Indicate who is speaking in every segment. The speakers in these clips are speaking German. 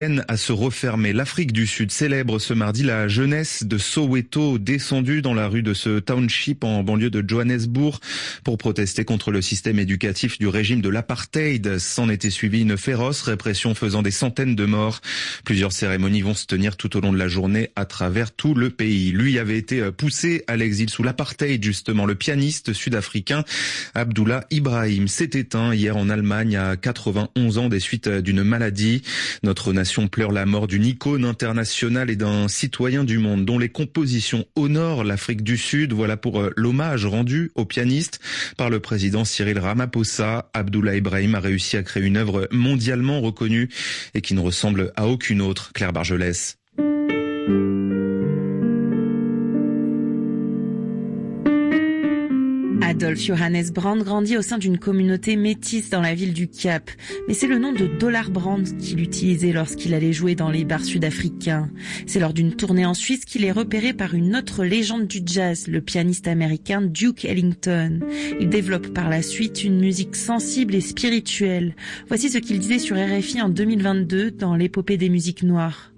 Speaker 1: à se refermer. L'Afrique du Sud célèbre ce mardi la jeunesse de Soweto descendue dans la rue de ce township en banlieue de Johannesburg pour protester contre le système éducatif du régime de l'apartheid. S'en était suivi une féroce répression faisant des centaines de morts. Plusieurs cérémonies vont se tenir tout au long de la journée à travers tout le pays. Lui avait été poussé à l'exil sous l'apartheid, justement. Le pianiste sud-africain Abdullah Ibrahim s'est éteint hier en Allemagne à 91 ans des suites d'une maladie. Notre nation pleure la mort d'une icône internationale et d'un citoyen du monde dont les compositions honorent l'Afrique du Sud. Voilà pour l'hommage rendu au pianiste par le président Cyril Ramaphosa. Abdullah Ibrahim a réussi à créer une œuvre mondialement reconnue et qui ne ressemble à aucune autre. Claire Bargelès.
Speaker 2: Adolf Johannes Brand grandit au sein d'une communauté métisse dans la ville du Cap. Mais c'est le nom de Dollar Brand qu'il utilisait lorsqu'il allait jouer dans les bars sud-africains. C'est lors d'une tournée en Suisse qu'il est repéré par une autre légende du jazz, le pianiste américain Duke Ellington. Il développe par la suite une musique sensible et spirituelle. Voici ce qu'il disait sur RFI en 2022 dans l'épopée des musiques noires.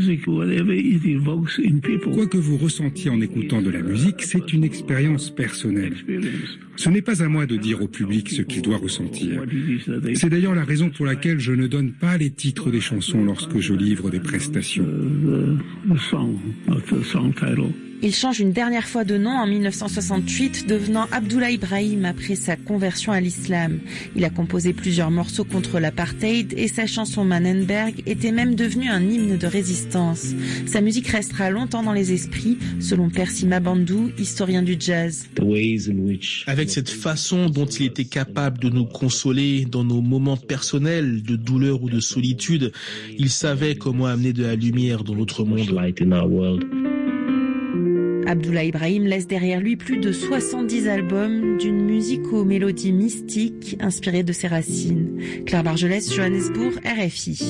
Speaker 3: Quoi que vous ressentiez en écoutant de la musique, c'est une expérience personnelle. Ce n'est pas à moi de dire au public ce qu'il doit ressentir. C'est d'ailleurs la raison pour laquelle je ne donne pas les titres des chansons lorsque je livre des prestations.
Speaker 2: Il change une dernière fois de nom en 1968, devenant Abdullah Ibrahim après sa conversion à l'islam. Il a composé plusieurs morceaux contre l'apartheid et sa chanson Mannenberg était même devenue un hymne de résistance. Sa musique restera longtemps dans les esprits, selon Percy Mabandou, historien du jazz.
Speaker 4: Avec cette façon dont il était capable de nous consoler dans nos moments personnels de douleur ou de solitude, il savait comment amener de la lumière dans notre monde.
Speaker 2: Abdullah Ibrahim laisse derrière lui plus de 70 albums d'une musique aux mélodies mystiques inspirées de ses racines. Claire Bargelès, Johannesburg, RFI.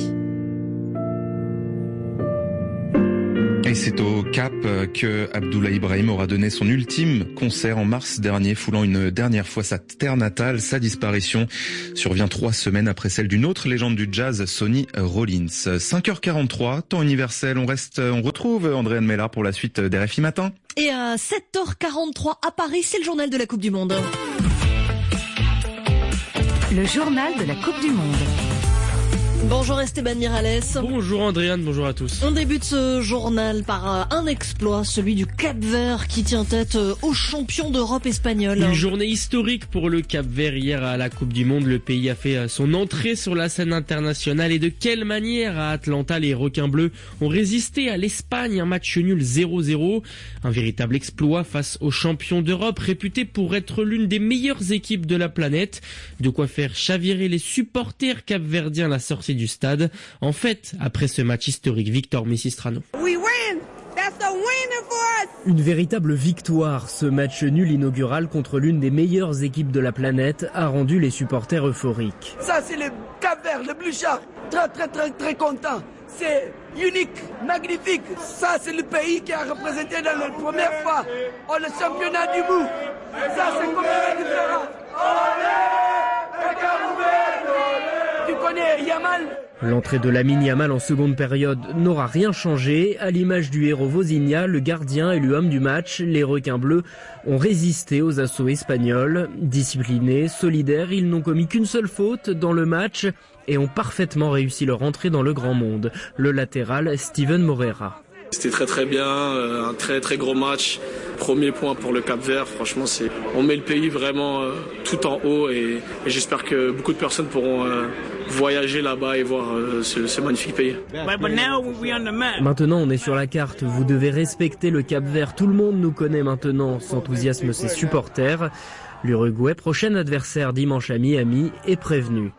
Speaker 1: Et c'est au Cap que Abdullah Ibrahim aura donné son ultime concert en mars dernier, foulant une dernière fois sa terre natale. Sa disparition survient 3 semaines après celle d'une autre légende du jazz, Sonny Rollins. 5h43, temps universel. On retrouve Andréane Mellard pour la suite d'RFI Matin.
Speaker 5: Et à 7h43 à Paris, c'est le journal de la Coupe du Monde.
Speaker 6: Le journal de la Coupe du Monde.
Speaker 5: Bonjour Esteban Miralles.
Speaker 7: Bonjour Andréane, bonjour à tous.
Speaker 5: On débute ce journal par un exploit, celui du Cap-Vert qui tient tête aux champions d'Europe espagnols.
Speaker 7: Une journée historique pour le Cap-Vert. Hier à la Coupe du Monde, le pays a fait son entrée sur la scène internationale. Et de quelle manière à Atlanta, les requins bleus ont résisté à l'Espagne, un match nul 0-0. Un véritable exploit face aux champions d'Europe, réputés pour être l'une des meilleures équipes de la planète. De quoi faire chavirer les supporters capverdiens à la sortie du stade. En fait, après ce match historique, Victor Misistrano.
Speaker 8: Une véritable victoire. Ce match nul inaugural contre l'une des meilleures équipes de la planète a rendu les supporters euphoriques.
Speaker 9: Ça, c'est le Cap-Vert, le Blue Shark. Très content. C'est unique, magnifique. Ça, c'est le pays qui a représenté dans la première fois le championnat du monde. Ça, c'est complètement différent. Tu connais Yamal?
Speaker 8: L'entrée de Lamine Yamal en seconde période n'aura rien changé. À l'image du héros Vozinha, le gardien et l'homme du match, les requins bleus ont résisté aux assauts espagnols. Disciplinés, solidaires, ils n'ont commis qu'une seule faute dans le match et ont parfaitement réussi leur entrée dans le grand monde. Le latéral, Steven Moreira.
Speaker 10: C'était très bien, un très gros match. Premier point pour le Cap-Vert, franchement, on met le pays vraiment tout en haut et j'espère que beaucoup de personnes pourront voyager là-bas et voir ce magnifique pays.
Speaker 8: Maintenant, on est sur la carte. Vous devez respecter le Cap-Vert. Tout le monde nous connaît maintenant, s'enthousiasment ses supporters. L'Uruguay, prochain adversaire dimanche à Miami, est prévenu.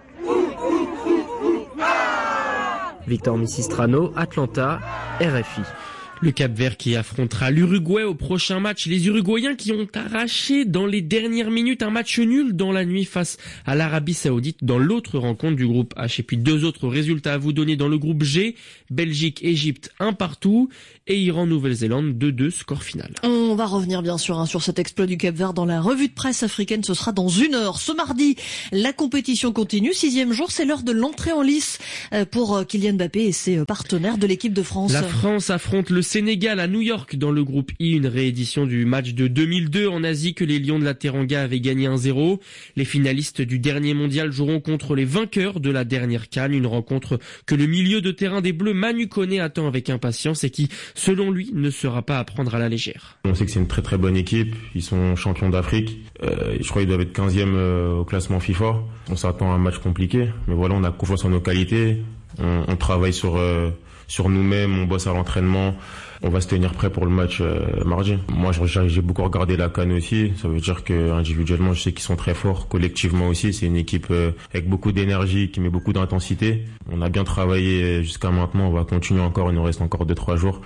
Speaker 8: Victor Misistrano, Atlanta, RFI.
Speaker 7: Le Cap-Vert qui affrontera l'Uruguay au prochain match. Les Uruguayens qui ont arraché dans les dernières minutes un match nul dans la nuit face à l'Arabie Saoudite dans l'autre rencontre du groupe H. Et puis 2 autres résultats à vous donner dans le groupe G. Belgique, Égypte 1-1 et Iran, Nouvelle-Zélande 2-2 score final.
Speaker 5: On va revenir bien sûr sur cet exploit du Cap-Vert dans la revue de presse africaine. Ce sera dans 1 heure. Ce mardi, la compétition continue. 6e jour, c'est l'heure de l'entrée en lice pour Kylian Mbappé et ses partenaires de l'équipe de France.
Speaker 7: La France affronte le Sénégal à New York dans le groupe I, une réédition du match de 2002 en Asie que les Lions de la Teranga avaient gagné 1-0. Les finalistes du dernier mondial joueront contre les vainqueurs de la dernière CAN, une rencontre que le milieu de terrain des Bleus Manu Koné attend avec impatience et qui, selon lui, ne sera pas à prendre à la légère.
Speaker 11: On sait que c'est une très très bonne équipe, ils sont champions d'Afrique, je crois qu'ils doivent être 15e au classement FIFA. On s'attend à un match compliqué, mais voilà, on a confiance en nos qualités, on travaille sur nous-mêmes, on bosse à l'entraînement, on va se tenir prêt pour le match mardi. Moi j'ai beaucoup regardé la CAN aussi, ça veut dire que individuellement je sais qu'ils sont très forts, collectivement aussi c'est une équipe avec beaucoup d'énergie, qui met beaucoup d'intensité. On a bien travaillé jusqu'à maintenant, on va continuer encore, il nous reste encore 2-3 jours.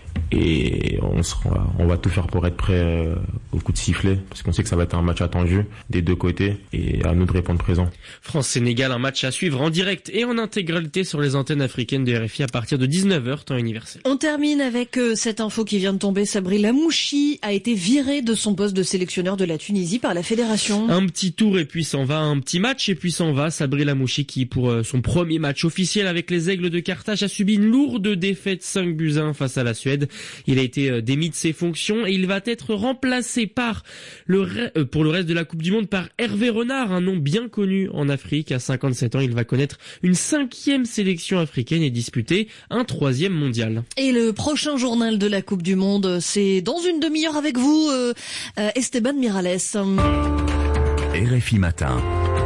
Speaker 11: Et on va tout faire pour être prêt au coup de sifflet, parce qu'on sait que ça va être un match attendu des deux côtés et à nous de répondre présent.
Speaker 7: France-Sénégal, un match à suivre en direct et en intégralité sur les antennes africaines de RFI à partir de 19h temps universel.
Speaker 5: On termine avec cette info qui vient de tomber. Sabri Lamouchi a été viré de son poste de sélectionneur de la Tunisie par la fédération.
Speaker 7: Un petit tour et puis s'en va, un petit match et puis s'en va. Sabri Lamouchi qui pour son premier match officiel avec les Aigles de Carthage a subi une lourde défaite 5-1 face à la Suède. Il a été démis de ses fonctions et il va être remplacé pour le reste de la Coupe du Monde par Hervé Renard, un nom bien connu en Afrique. À 57 ans, il va connaître une 5e sélection africaine et disputer un 3e mondial.
Speaker 5: Et le prochain journal de la Coupe du Monde, c'est dans une demi-heure avec vous, Esteban Miralles.
Speaker 12: RFI Matin.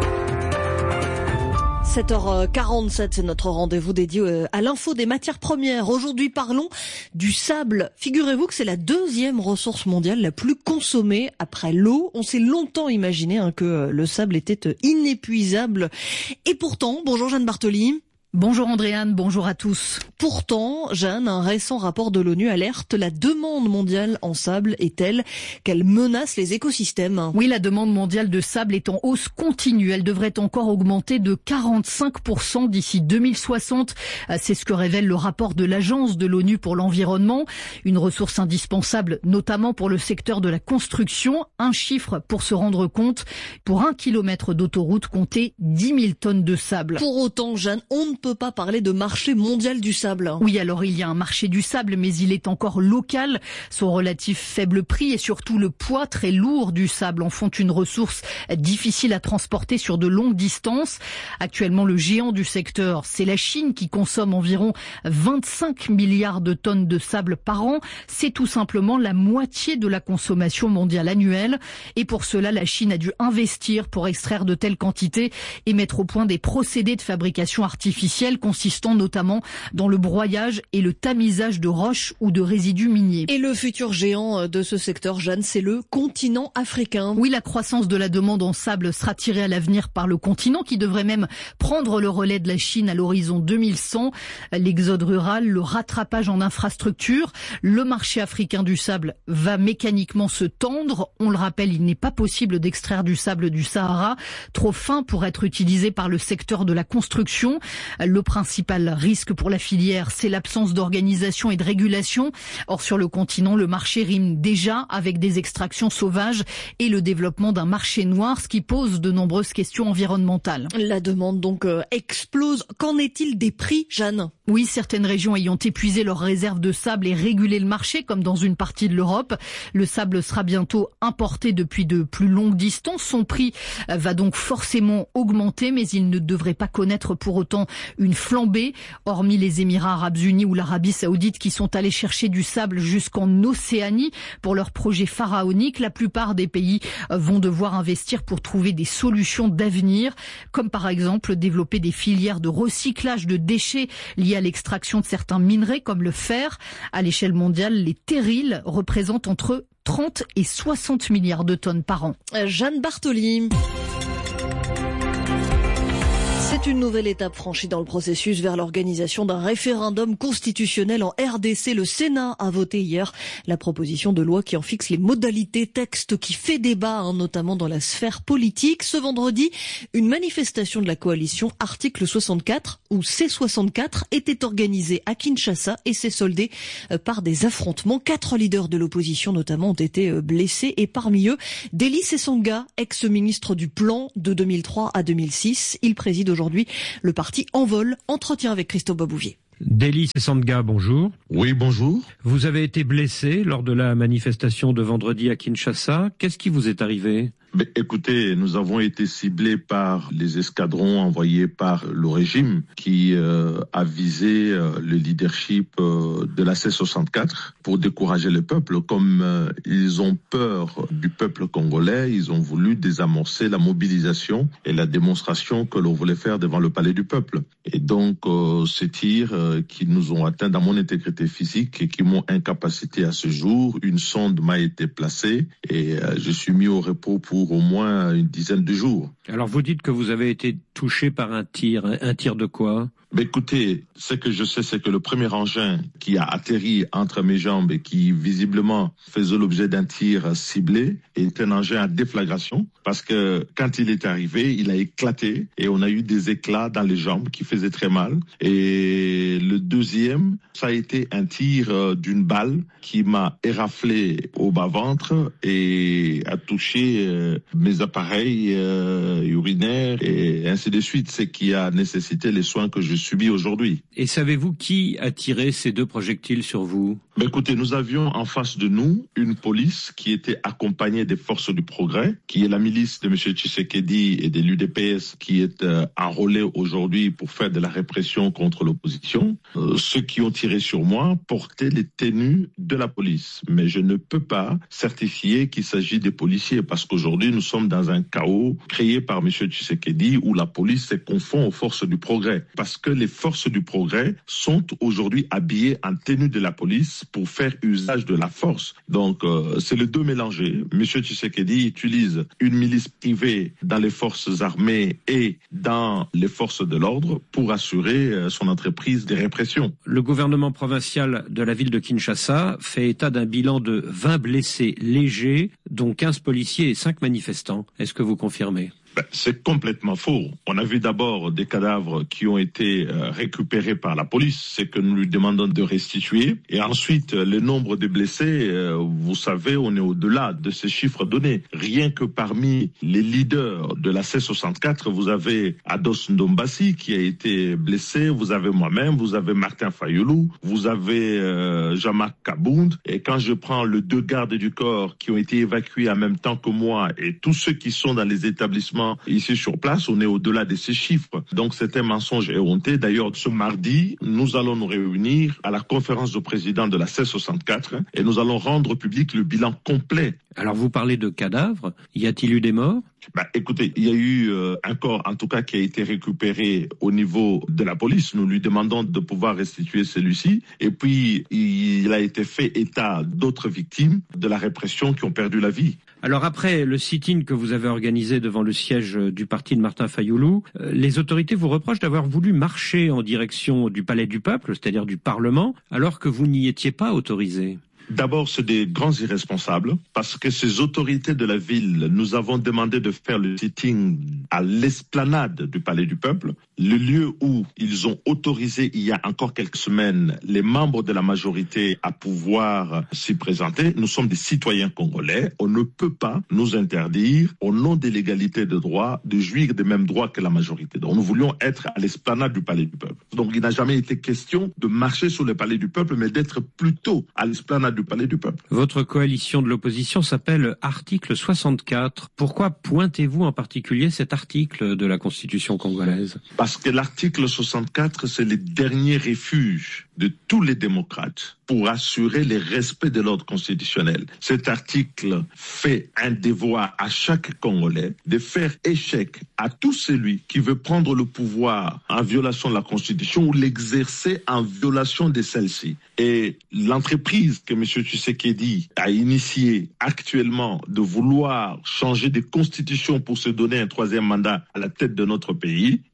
Speaker 5: 7h47, c'est notre rendez-vous dédié à l'info des matières premières. Aujourd'hui, parlons du sable. Figurez-vous que c'est la 2e ressource mondiale la plus consommée après l'eau. On s'est longtemps imaginé que le sable était inépuisable. Et pourtant, bonjour Jeanne Bartoli.
Speaker 13: Bonjour Andréane, bonjour à tous.
Speaker 5: Pourtant, Jeanne, un récent rapport de l'ONU alerte, la demande mondiale en sable est telle qu'elle menace les écosystèmes.
Speaker 13: Oui, la demande mondiale de sable est en hausse continue. Elle devrait encore augmenter de 45% d'ici 2060. C'est ce que révèle le rapport de l'Agence de l'ONU pour l'environnement. Une ressource indispensable, notamment pour le secteur de la construction. Un chiffre pour se rendre compte. Pour 1 kilomètre d'autoroute, comptez 10 000 tonnes de sable.
Speaker 5: Pour autant, Jeanne, on ne peut pas parler de marché mondial du sable.
Speaker 13: Oui, alors il y a un marché du sable, mais il est encore local. Son relatif faible prix et surtout le poids très lourd du sable en font une ressource difficile à transporter sur de longues distances. Actuellement, le géant du secteur, c'est la Chine qui consomme environ 25 milliards de tonnes de sable par an. C'est tout simplement la moitié de la consommation mondiale annuelle. Et pour cela, la Chine a dû investir pour extraire de telles quantités et mettre au point des procédés de fabrication artificielle consistant notamment dans le broyage et le tamisage de roches ou de résidus miniers.
Speaker 5: Et le futur géant de ce secteur, Jeanne, c'est le continent africain.
Speaker 13: Oui, la croissance de la demande en sable sera tirée à l'avenir par le continent qui devrait même prendre le relais de la Chine à l'horizon 2100. L'exode rural, le rattrapage en infrastructure, le marché africain du sable va mécaniquement se tendre. On le rappelle, il n'est pas possible d'extraire du sable du Sahara, trop fin pour être utilisé par le secteur de la construction. Le principal risque pour la filière, c'est l'absence d'organisation et de régulation. Or, sur le continent, le marché rime déjà avec des extractions sauvages et le développement d'un marché noir, ce qui pose de nombreuses questions environnementales.
Speaker 5: La demande donc explose. Qu'en est-il des prix, Jeanne ?
Speaker 13: Oui, certaines régions ayant épuisé leurs réserves de sable et régulé le marché, comme dans une partie de l'Europe. Le sable sera bientôt importé depuis de plus longues distances. Son prix va donc forcément augmenter, mais il ne devrait pas connaître pour autant une flambée, hormis les Émirats arabes unis ou l'Arabie saoudite qui sont allés chercher du sable jusqu'en Océanie pour leur projet pharaonique. La plupart des pays vont devoir investir pour trouver des solutions d'avenir, comme par exemple développer des filières de recyclage de déchets liés à l'extraction de certains minerais comme le fer. À l'échelle mondiale, les terrils représentent entre 30 et 60 milliards de tonnes par an.
Speaker 5: Jeanne Bartoli. C'est une nouvelle étape franchie dans le processus vers l'organisation d'un référendum constitutionnel en RDC. Le Sénat a voté hier la proposition de loi qui en fixe les modalités, texte qui fait débat, notamment dans la sphère politique. Ce vendredi, une manifestation de la coalition Article 64 ou C64 était organisée à Kinshasa et s'est soldée par des affrontements. 4 leaders de l'opposition notamment ont été blessés et parmi eux, Deli Sesanga, ex-ministre du Plan de 2003 à 2006. Il préside aujourd'hui le parti Envol. Entretien avec Christophe Babouvier.
Speaker 14: Deli Sesanga, bonjour.
Speaker 15: Oui, bonjour.
Speaker 14: Vous avez été blessé lors de la manifestation de vendredi à Kinshasa. Qu'est-ce qui vous est arrivé ?
Speaker 15: Écoutez, nous avons été ciblés par les escadrons envoyés par le régime qui a visé le leadership de la C64 pour décourager le peuple. Comme ils ont peur du peuple congolais, ils ont voulu désamorcer la mobilisation et la démonstration que l'on voulait faire devant le palais du peuple. Et donc, ces tirs qui nous ont atteints dans mon intégrité physique et qui m'ont incapacité à ce jour, une sonde m'a été placée et je suis mis au repos pour au moins une dizaine de jours.
Speaker 14: Alors vous dites que vous avez été touché par un tir de quoi ?
Speaker 15: Écoutez, ce que je sais, c'est que le premier engin qui a atterri entre mes jambes et qui visiblement faisait l'objet d'un tir ciblé est un engin à déflagration parce que quand il est arrivé, il a éclaté et on a eu des éclats dans les jambes qui faisaient très mal. Et le deuxième, ça a été un tir d'une balle qui m'a éraflé au bas-ventre et a touché mes appareils urinaires et ainsi de suite, ce qui a nécessité les soins que je subis aujourd'hui.
Speaker 14: Et savez-vous qui a tiré ces 2 projectiles sur vous ?
Speaker 15: Écoutez, nous avions en face de nous une police qui était accompagnée des forces du progrès, qui est la milice de M. Tshisekedi et de l'UDPS qui est enrôlée aujourd'hui pour faire de la répression contre l'opposition. Ceux qui ont tiré sur moi portaient les tenues de la police. Mais je ne peux pas certifier qu'il s'agit des policiers parce qu'aujourd'hui nous sommes dans un chaos créé par M. Tshisekedi où la police se confond aux forces du progrès. Parce que les forces du progrès sont aujourd'hui habillées en tenue de la police pour faire usage de la force. Donc, c'est les deux mélangés. M. Tshisekedi utilise une milice privée dans les forces armées et dans les forces de l'ordre pour assurer son entreprise de répression.
Speaker 14: Le gouvernement provincial de la ville de Kinshasa fait état d'un bilan de 20 blessés légers, dont 15 policiers et 5 manifestants. Est-ce que vous confirmez ?
Speaker 15: C'est complètement faux. On a vu d'abord des cadavres qui ont été récupérés par la police, c'est que nous lui demandons de restituer. Et ensuite, le nombre de blessés, vous savez, on est au-delà de ces chiffres donnés. Rien que parmi les leaders de la C64, vous avez Ados Ndombasi qui a été blessé, vous avez moi-même, vous avez Martin Fayoulou, vous avez Jean-Marc Kabound. Et quand je prends les 2 gardes du corps qui ont été évacués en même temps que moi et tous ceux qui sont dans les établissements ici sur place, on est au-delà de ces chiffres. Donc c'est un mensonge éhonté. D'ailleurs, ce mardi, nous allons nous réunir à la conférence de président de la C64 et nous allons rendre public le bilan complet.
Speaker 14: Alors vous parlez de cadavres, y a-t-il eu des morts ?
Speaker 15: Écoutez, il y a eu un corps, en tout cas, qui a été récupéré au niveau de la police. Nous lui demandons de pouvoir restituer celui-ci. Et puis, il a été fait état d'autres victimes de la répression qui ont perdu la vie.
Speaker 14: Alors après le sit-in que vous avez organisé devant le siège du parti de Martin Fayoulou, les autorités vous reprochent d'avoir voulu marcher en direction du Palais du Peuple, c'est-à-dire du Parlement, alors que vous n'y étiez pas autorisé.
Speaker 15: D'abord, c'est des grands irresponsables parce que ces autorités de la ville, nous avons demandé de faire le sitting à l'esplanade du Palais du Peuple, le lieu où ils ont autorisé il y a encore quelques semaines les membres de la majorité à pouvoir s'y présenter. Nous sommes des citoyens congolais. On ne peut pas nous interdire, au nom de l'égalité de droit, de jouir des mêmes droits que la majorité. Donc nous voulions être à l'esplanade du Palais du Peuple. Donc il n'a jamais été question de marcher sur le Palais du Peuple, mais d'être plutôt à l'esplanade du Palais du Peuple.
Speaker 14: Votre coalition de l'opposition s'appelle Article 64. Pourquoi pointez-vous en particulier cet article de la Constitution congolaise ?
Speaker 15: Parce que l'article 64, c'est le dernier refuge de tous les démocrates pour assurer le respect de l'ordre constitutionnel. Cet article fait un devoir à chaque Congolais de faire échec à tout celui qui veut prendre le pouvoir en violation de la Constitution ou l'exercer en violation de celle-ci. Et l'entreprise que M. Tshisekedi a initiée actuellement de vouloir changer de constitution pour se donner un 3e mandat à la tête de notre pays est une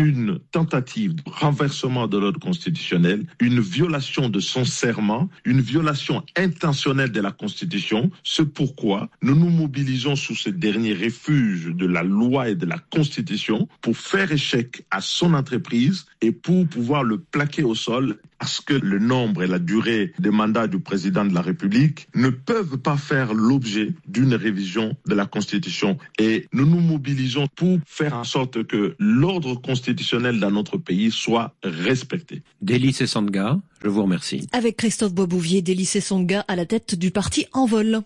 Speaker 15: une tentative de renversement de l'ordre constitutionnel, une violation de son serment, une violation intentionnelle de la Constitution. C'est pourquoi nous nous mobilisons sous ce dernier refuge de la loi et de la Constitution pour faire échec à son entreprise et pour pouvoir le plaquer au sol, parce que le nombre et la durée des mandats du président de la République ne peuvent pas faire l'objet d'une révision de la Constitution. Et nous nous mobilisons pour faire en sorte que l'ordre constitutionnel dans notre pays soit respecté.
Speaker 14: Délice Sangha, je vous remercie.
Speaker 5: Avec Christophe Boisbouvier, Délice Sangha à la tête du parti Envol.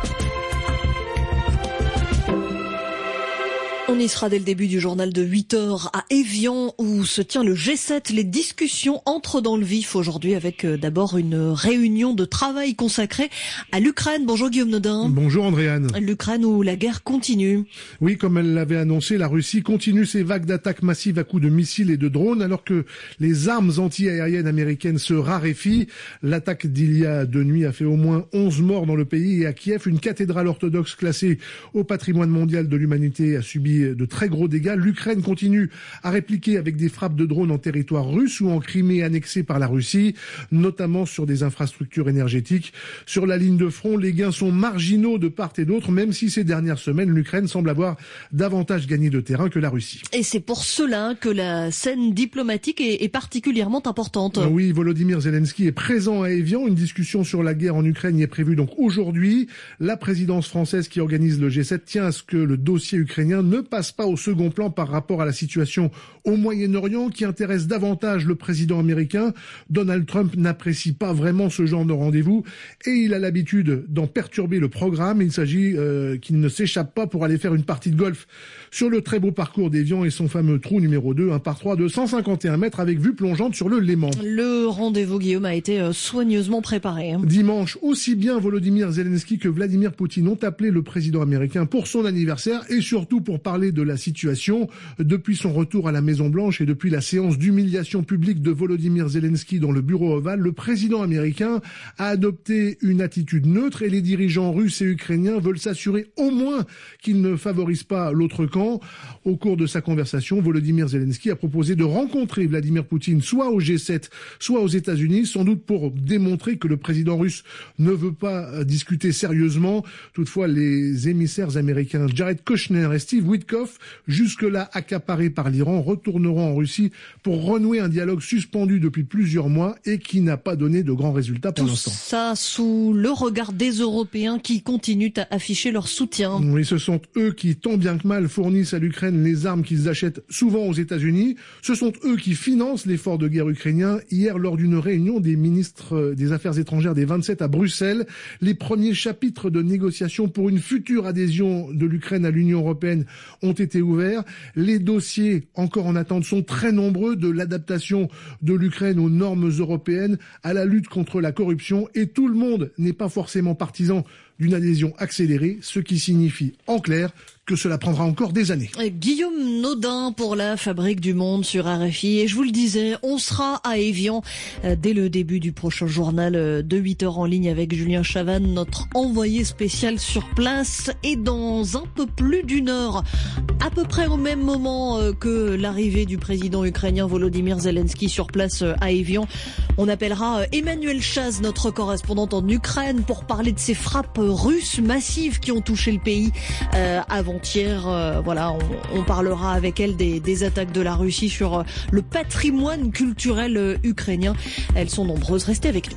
Speaker 5: On y sera dès le début du journal de 8h à Évian où se tient le G7. Les discussions entrent dans le vif aujourd'hui avec d'abord une réunion de travail consacrée à l'Ukraine. Bonjour Guillaume Nodin.
Speaker 16: Bonjour Andréane.
Speaker 5: L'Ukraine où la guerre continue.
Speaker 16: Oui, comme elle l'avait annoncé, la Russie continue ses vagues d'attaques massives à coups de missiles et de drones alors que les armes anti-aériennes américaines se raréfient. L'attaque d'il y a 2 nuits a fait au moins 11 morts dans le pays et à Kiev, une cathédrale orthodoxe classée au patrimoine mondial de l'humanité a subi de très gros dégâts. L'Ukraine continue à répliquer avec des frappes de drones en territoire russe ou en Crimée annexée par la Russie, notamment sur des infrastructures énergétiques. Sur la ligne de front, les gains sont marginaux de part et d'autre, même si ces dernières semaines, l'Ukraine semble avoir davantage gagné de terrain que la Russie.
Speaker 5: Et c'est pour cela que la scène diplomatique est particulièrement importante.
Speaker 16: Oui, Volodymyr Zelensky est présent à Évian. Une discussion sur la guerre en Ukraine y est prévue donc aujourd'hui. La présidence française qui organise le G7 tient à ce que le dossier ukrainien ne passe pas au second plan par rapport à la situation au Moyen-Orient qui intéresse davantage le président américain. Donald Trump n'apprécie pas vraiment ce genre de rendez-vous et il a l'habitude d'en perturber le programme. Il s'agit qu'il ne s'échappe pas pour aller faire une partie de golf sur le très beau parcours d'Évian et son fameux trou numéro 2, un par 3 de 151 mètres avec vue plongeante sur le Léman.
Speaker 5: Le rendez-vous, Guillaume, a été soigneusement préparé.
Speaker 16: Dimanche, aussi bien Volodymyr Zelensky que Vladimir Poutine ont appelé le président américain pour son anniversaire et surtout pour parler de la situation. Depuis son retour à la Maison-Blanche et depuis la séance d'humiliation publique de Volodymyr Zelensky dans le bureau ovale, le président américain a adopté une attitude neutre et les dirigeants russes et ukrainiens veulent s'assurer au moins qu'ils ne favorisent pas l'autre camp. Au cours de sa conversation, Volodymyr Zelensky a proposé de rencontrer Vladimir Poutine soit au G7, soit aux États-Unis, sans doute pour démontrer que le président russe ne veut pas discuter sérieusement. Toutefois, les émissaires américains Jared Kushner et Steve Witkoff, jusque-là accaparés par l'Iran, retourneront en Russie pour renouer un dialogue suspendu depuis plusieurs mois et qui n'a pas donné de grands résultats pour l'instant.
Speaker 5: Tout ça sous le regard des Européens qui continuent à afficher leur soutien.
Speaker 16: Oui, ce sont eux qui, tant bien que mal, fournissent à l'Ukraine les armes qu'ils achètent souvent aux États-Unis. Ce sont eux qui financent l'effort de guerre ukrainien. Hier, lors d'une réunion des ministres des Affaires étrangères des 27 à Bruxelles, les premiers chapitres de négociations pour une future adhésion de l'Ukraine à l'Union européenne ont été ouverts. Les dossiers encore en attente sont très nombreux, de l'adaptation de l'Ukraine aux normes européennes, à la lutte contre la corruption, et tout le monde n'est pas forcément partisan d'une adhésion accélérée, ce qui signifie en clair que cela prendra encore des années.
Speaker 5: Guillaume Nodin pour la Fabrique du Monde sur RFI. Et je vous le disais, on sera à Évian dès le début du prochain journal de 8h en ligne avec Julien Chavannes, notre envoyé spécial sur place. Et dans un peu plus d'une heure, à peu près au même moment que l'arrivée du président ukrainien Volodymyr Zelensky sur place à Évian, on appellera Emmanuel Chaz, notre correspondante en Ukraine, pour parler de ces frappes russes massives qui ont touché le pays avant-hier. Voilà, on parlera avec elle des attaques de la Russie sur le patrimoine culturel ukrainien. Elles sont nombreuses. Restez avec nous.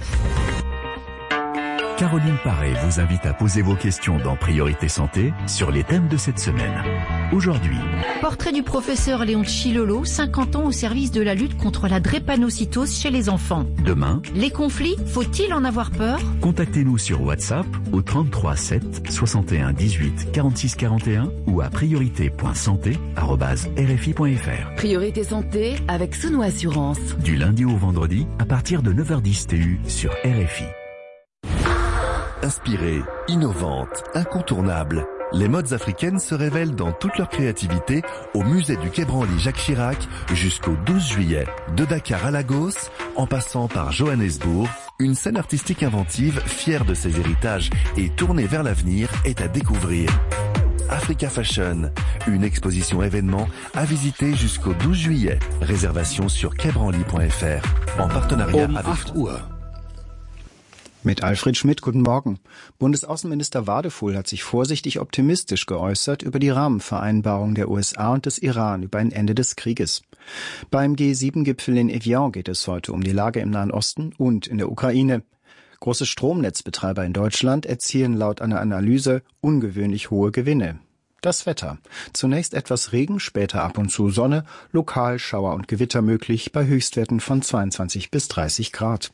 Speaker 12: Caroline Paré vous invite à poser vos questions dans Priorité Santé sur les thèmes de cette semaine. Aujourd'hui,
Speaker 6: portrait du professeur Léon Chilolo, 50 ans au service de la lutte contre la drépanocytose chez les enfants.
Speaker 12: Demain,
Speaker 6: les conflits, faut-il en avoir peur?
Speaker 12: Contactez-nous sur WhatsApp au 33 7 61 18 46 41 ou à priorité.santé@rfi.fr.
Speaker 6: Priorité Santé avec Souno Assurance.
Speaker 12: Du lundi au vendredi à partir de 9h10 TU sur RFI.
Speaker 17: Inspirée, innovante, incontournable, les modes africaines se révèlent dans toute leur créativité au musée du Quai Branly Jacques Chirac jusqu'au 12 juillet. De Dakar à Lagos, en passant par Johannesburg, une scène artistique inventive, fière de ses héritages et tournée vers l'avenir, est à découvrir. Africa Fashion, une exposition événement à visiter jusqu'au 12 juillet. Réservation sur quaibranly.fr en partenariat avec
Speaker 18: 8 Uhr. Mit Alfred Schmidt, guten Morgen. Bundesaußenminister Wadefuhl hat sich vorsichtig optimistisch geäußert über die Rahmenvereinbarung der USA und des Iran über ein Ende des Krieges. Beim G7-Gipfel in Evian geht es heute um die Lage im Nahen Osten und in der Ukraine. Große Stromnetzbetreiber in Deutschland erzielen laut einer Analyse ungewöhnlich hohe Gewinne. Das Wetter. Zunächst etwas Regen, später ab und zu Sonne, lokal Schauer und Gewitter möglich bei Höchstwerten von 22 bis 30 Grad.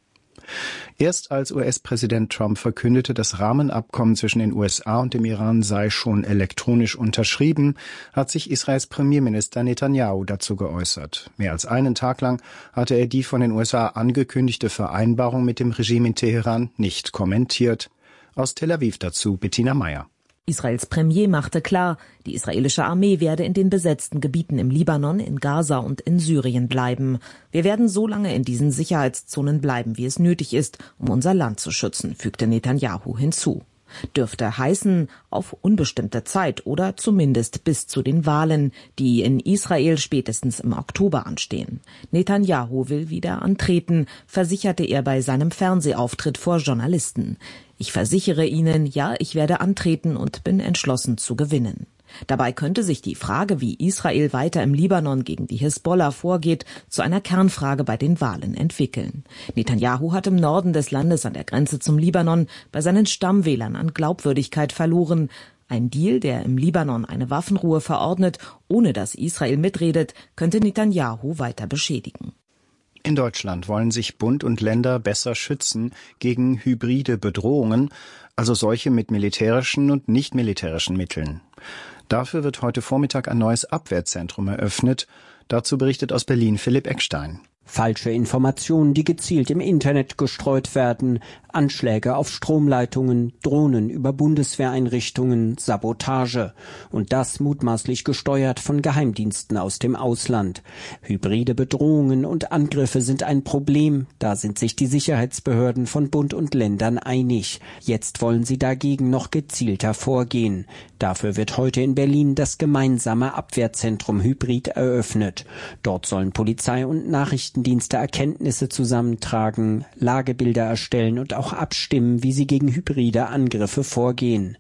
Speaker 18: Erst als US-Präsident Trump verkündete, das Rahmenabkommen zwischen den USA und dem Iran sei schon elektronisch unterschrieben, hat sich Israels Premierminister Netanyahu dazu geäußert. Mehr als einen Tag lang hatte er die von den USA angekündigte Vereinbarung mit dem Regime in Teheran nicht kommentiert. Aus Tel Aviv dazu Bettina Meyer.
Speaker 19: Israels Premier machte klar, die israelische Armee werde in den besetzten Gebieten im Libanon, in Gaza und in Syrien bleiben. Wir werden so lange in diesen Sicherheitszonen bleiben, wie es nötig ist, um unser Land zu schützen, fügte Netanyahu hinzu. Dürfte heißen, auf unbestimmte Zeit oder zumindest bis zu den Wahlen, die in Israel spätestens im Oktober anstehen. Netanyahu will wieder antreten, versicherte er bei seinem Fernsehauftritt vor Journalisten. Ich versichere Ihnen, ja, ich werde antreten und bin entschlossen zu gewinnen. Dabei könnte sich die Frage, wie Israel weiter im Libanon gegen die Hisbollah vorgeht, zu einer Kernfrage bei den Wahlen entwickeln. Netanyahu hat im Norden des Landes an der Grenze zum Libanon bei seinen Stammwählern an Glaubwürdigkeit verloren. Ein Deal, der im Libanon eine Waffenruhe verordnet, ohne dass Israel mitredet, könnte Netanyahu weiter beschädigen.
Speaker 18: In Deutschland wollen sich Bund und Länder besser schützen gegen hybride Bedrohungen, also solche mit militärischen und nicht militärischen Mitteln. Dafür wird heute Vormittag ein neues Abwehrzentrum eröffnet. Dazu berichtet aus Berlin Philipp Eckstein.
Speaker 20: Falsche Informationen, die gezielt im Internet gestreut werden, Anschläge auf Stromleitungen, Drohnen über Bundeswehreinrichtungen, Sabotage. Und das mutmaßlich gesteuert von Geheimdiensten aus dem Ausland. Hybride Bedrohungen und Angriffe sind ein Problem. Da sind sich die Sicherheitsbehörden von Bund und Ländern einig. Jetzt wollen sie dagegen noch gezielter vorgehen. Dafür wird heute in Berlin das gemeinsame Abwehrzentrum Hybrid eröffnet. Dort sollen Polizei und Nachrichtendienste Erkenntnisse zusammentragen, Lagebilder erstellen und auch abstimmen, wie sie gegen hybride Angriffe vorgehen.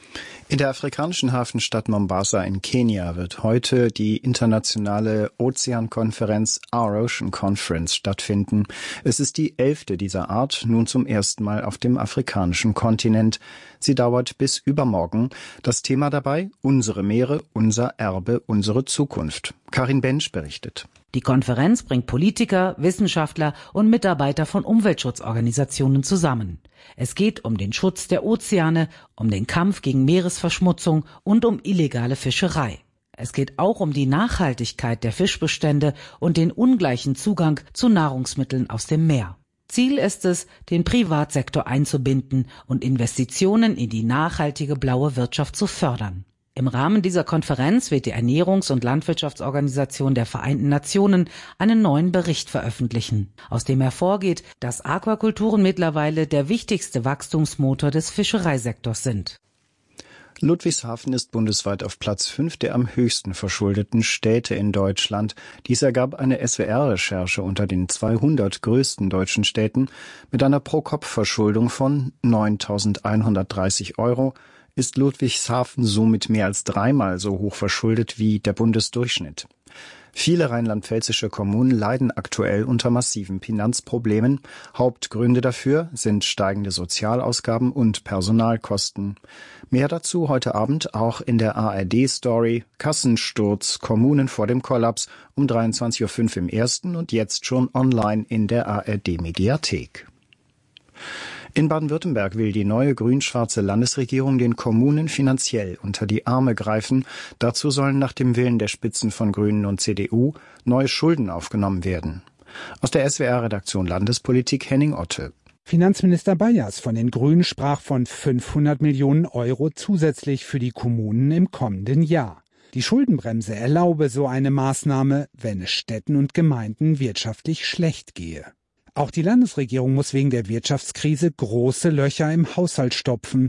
Speaker 18: In der afrikanischen Hafenstadt Mombasa in Kenia wird heute die internationale Ozeankonferenz Our Ocean Conference stattfinden. Es ist die 11. dieser Art, nun zum ersten Mal auf dem afrikanischen Kontinent. Sie dauert bis übermorgen. Das Thema dabei: unsere Meere, unser Erbe, unsere Zukunft. Karin Bensch berichtet.
Speaker 21: Die Konferenz bringt Politiker, Wissenschaftler und Mitarbeiter von Umweltschutzorganisationen zusammen. Es geht um den Schutz der Ozeane, um den Kampf gegen Meeresverschmutzung und um illegale Fischerei. Es geht auch um die Nachhaltigkeit der Fischbestände und den ungleichen Zugang zu Nahrungsmitteln aus dem Meer. Ziel ist es, den Privatsektor einzubinden und Investitionen in die nachhaltige blaue Wirtschaft zu fördern. Im Rahmen dieser Konferenz wird die Ernährungs- und Landwirtschaftsorganisation der Vereinten Nationen einen neuen Bericht veröffentlichen, aus dem hervorgeht, dass Aquakulturen mittlerweile der wichtigste Wachstumsmotor des Fischereisektors sind.
Speaker 18: Ludwigshafen ist bundesweit auf Platz 5 der am höchsten verschuldeten Städte in Deutschland. Dies ergab eine SWR-Recherche unter den 200 größten deutschen Städten. Mit einer Pro-Kopf-Verschuldung von 9.130 €. Ist Ludwigshafen somit mehr als dreimal so hoch verschuldet wie der Bundesdurchschnitt. Viele rheinland-pfälzische Kommunen leiden aktuell unter massiven Finanzproblemen. Hauptgründe dafür sind steigende Sozialausgaben und Personalkosten. Mehr dazu heute Abend auch in der ARD-Story Kassensturz, Kommunen vor dem Kollaps um 23.05 Uhr im ersten und jetzt schon online in der ARD-Mediathek. In Baden-Württemberg will die neue grün-schwarze Landesregierung den Kommunen finanziell unter die Arme greifen. Dazu sollen nach dem Willen der Spitzen von Grünen und CDU neue Schulden aufgenommen werden. Aus der SWR-Redaktion Landespolitik Henning Otte.
Speaker 22: Finanzminister Bayers von den Grünen sprach von 500 Millionen € zusätzlich für die Kommunen im kommenden Jahr. Die Schuldenbremse erlaube so eine Maßnahme, wenn es Städten und Gemeinden wirtschaftlich schlecht gehe. Auch die Landesregierung muss wegen der Wirtschaftskrise große Löcher im Haushalt stopfen.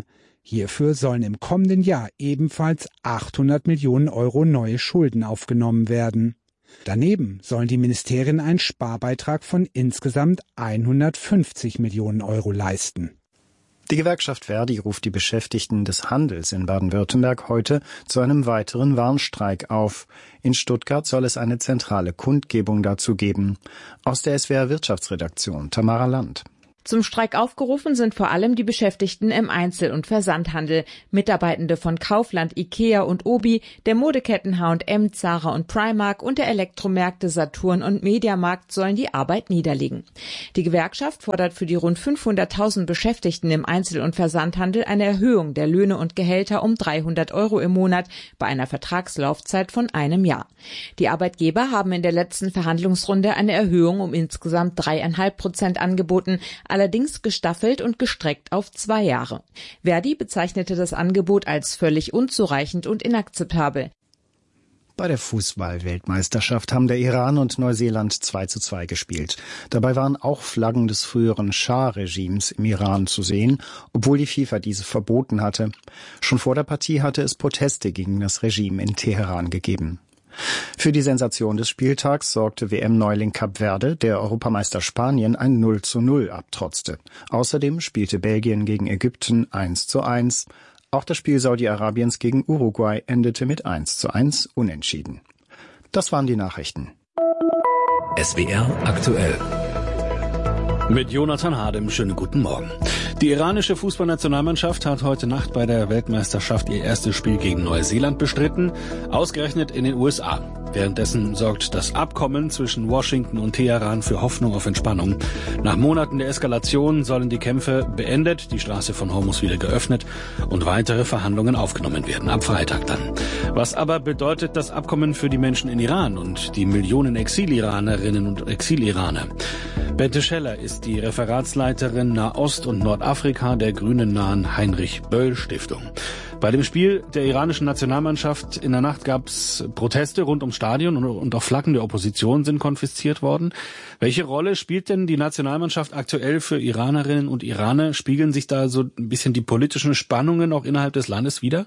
Speaker 22: Hierfür sollen im kommenden Jahr ebenfalls 800 Millionen Euro neue Schulden aufgenommen werden. Daneben sollen die Ministerien einen Sparbeitrag von insgesamt 150 Millionen Euro leisten.
Speaker 18: Die Gewerkschaft Verdi ruft die Beschäftigten des Handels in Baden-Württemberg heute zu einem weiteren Warnstreik auf. In Stuttgart soll es eine zentrale Kundgebung dazu geben. Aus der SWR Wirtschaftsredaktion Tamara Land.
Speaker 3: Zum Streik aufgerufen sind vor allem die Beschäftigten im Einzel- und Versandhandel. Mitarbeitende von Kaufland, Ikea und Obi, der Modeketten H&M, Zara und Primark und der Elektromärkte Saturn und Mediamarkt sollen die Arbeit niederlegen. Die Gewerkschaft fordert für die rund 500.000 Beschäftigten im Einzel- und Versandhandel eine Erhöhung der Löhne und Gehälter um 300 Euro im Monat bei einer Vertragslaufzeit von einem Jahr. Die Arbeitgeber haben in der letzten Verhandlungsrunde eine Erhöhung um insgesamt 3,5% angeboten, allerdings gestaffelt und gestreckt auf 2 Jahre. Verdi bezeichnete das Angebot als völlig unzureichend und inakzeptabel.
Speaker 18: Bei der Fußball-Weltmeisterschaft haben der Iran und Neuseeland 2:2 gespielt. Dabei waren auch Flaggen des früheren Schah-Regimes im Iran zu sehen, obwohl die FIFA diese verboten hatte. Schon vor der Partie hatte es Proteste gegen das Regime in Teheran gegeben. Für die Sensation des Spieltags sorgte WM-Neuling Kap Verde, der Europameister Spanien ein 0:0 abtrotzte. Außerdem spielte Belgien gegen Ägypten 1:1. Auch das Spiel Saudi-Arabiens gegen Uruguay endete mit 1:1 unentschieden. Das waren die Nachrichten.
Speaker 4: SWR aktuell.
Speaker 23: Mit Jonathan Hadem, schönen guten Morgen. Die iranische Fußballnationalmannschaft hat heute Nacht bei der Weltmeisterschaft ihr erstes Spiel gegen Neuseeland bestritten, ausgerechnet in den USA. Währenddessen sorgt das Abkommen zwischen Washington und Teheran für Hoffnung auf Entspannung. Nach Monaten der Eskalation sollen die Kämpfe beendet, die Straße von Hormuz wieder geöffnet und weitere Verhandlungen aufgenommen werden, ab Freitag dann. Was aber bedeutet das Abkommen für die Menschen in Iran und die Millionen Exil-Iranerinnen und Exil-Iraner? Bente Scheller ist die Referatsleiterin Nahost und Nordafrika der grünennahen Heinrich-Böll-Stiftung. Bei dem Spiel der iranischen Nationalmannschaft in der Nacht gab es Proteste rund ums Stadion und auch Flaggen der Opposition sind konfisziert worden. Welche Rolle spielt denn die Nationalmannschaft aktuell für Iranerinnen und Iraner? Spiegeln sich da so ein bisschen die politischen Spannungen auch innerhalb des Landes wider?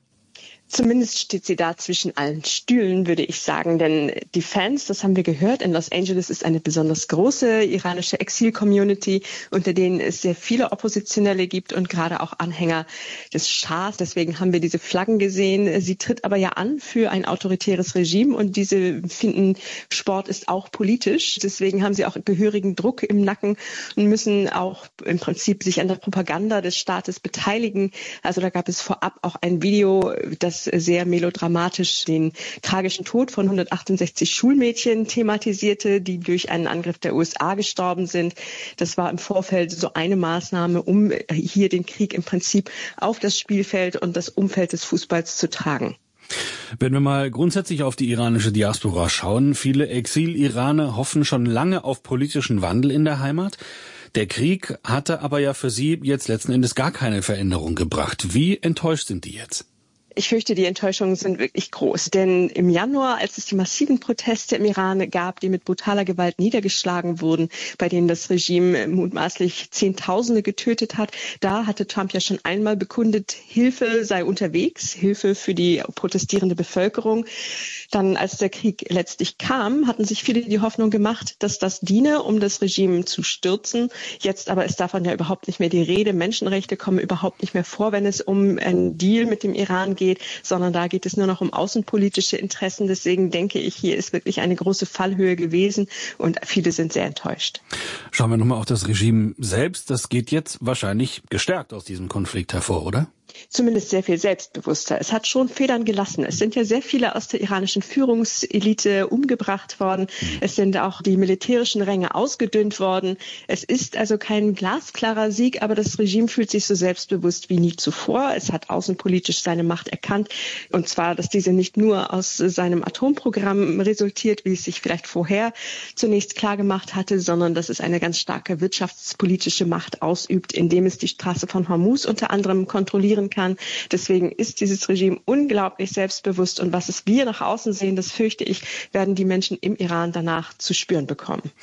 Speaker 24: Zumindest steht sie da zwischen allen Stühlen, würde ich sagen, denn die Fans, das haben wir gehört, in Los Angeles ist eine besonders große iranische Exil-Community, unter denen es sehr viele Oppositionelle gibt und gerade auch Anhänger des Schahs. Deswegen haben wir diese Flaggen gesehen. Sie tritt aber ja an für ein autoritäres Regime und diese finden, Sport ist auch politisch. Deswegen haben sie auch gehörigen Druck im Nacken und müssen auch im Prinzip sich an der Propaganda des Staates beteiligen. Also da gab es vorab auch ein Video, das sehr melodramatisch den tragischen Tod von 168 Schulmädchen thematisierte, die durch einen Angriff der USA gestorben sind. Das war im Vorfeld so eine Maßnahme, um hier den Krieg im Prinzip auf das Spielfeld und das Umfeld des Fußballs zu tragen.
Speaker 23: Wenn wir mal grundsätzlich auf die iranische Diaspora schauen, viele Exil-Iraner hoffen schon lange auf politischen Wandel in der Heimat. Der Krieg hatte aber ja für sie jetzt letzten Endes gar keine Veränderung gebracht. Wie enttäuscht sind die jetzt?
Speaker 24: Ich fürchte, die Enttäuschungen sind wirklich groß. Denn im Januar, als es die massiven Proteste im Iran gab, die mit brutaler Gewalt niedergeschlagen wurden, bei denen das Regime mutmaßlich Zehntausende getötet hat, da hatte Trump ja schon einmal bekundet, Hilfe sei unterwegs, Hilfe für die protestierende Bevölkerung. Dann, als der Krieg letztlich kam, hatten sich viele die Hoffnung gemacht, dass das diene, um das Regime zu stürzen. Jetzt aber ist davon ja überhaupt nicht mehr die Rede. Menschenrechte kommen überhaupt nicht mehr vor, wenn es um einen Deal mit dem Iran geht, sondern da geht es nur noch um außenpolitische Interessen. Deswegen denke ich, hier ist wirklich eine große Fallhöhe gewesen und viele sind sehr enttäuscht.
Speaker 23: Schauen wir nochmal auf das Regime selbst. Das geht jetzt wahrscheinlich gestärkt aus diesem Konflikt hervor, oder?
Speaker 24: Zumindest sehr viel selbstbewusster. Es hat schon Federn gelassen. Es sind ja sehr viele aus der iranischen Führungselite umgebracht worden. Es sind auch die militärischen Ränge ausgedünnt worden. Es ist also kein glasklarer Sieg, aber das Regime fühlt sich so selbstbewusst wie nie zuvor. Es hat außenpolitisch seine Macht erkannt. Und zwar, dass diese nicht nur aus seinem Atomprogramm resultiert, wie es sich vielleicht vorher zunächst klar gemacht hatte, sondern dass es eine ganz starke wirtschaftspolitische Macht ausübt, indem es die Straße von Hormuz unter anderem kontrollieren kann. Deswegen ist dieses Regime unglaublich selbstbewusst und was wir nach außen sehen, das fürchte ich, werden die Menschen im Iran danach zu spüren bekommen.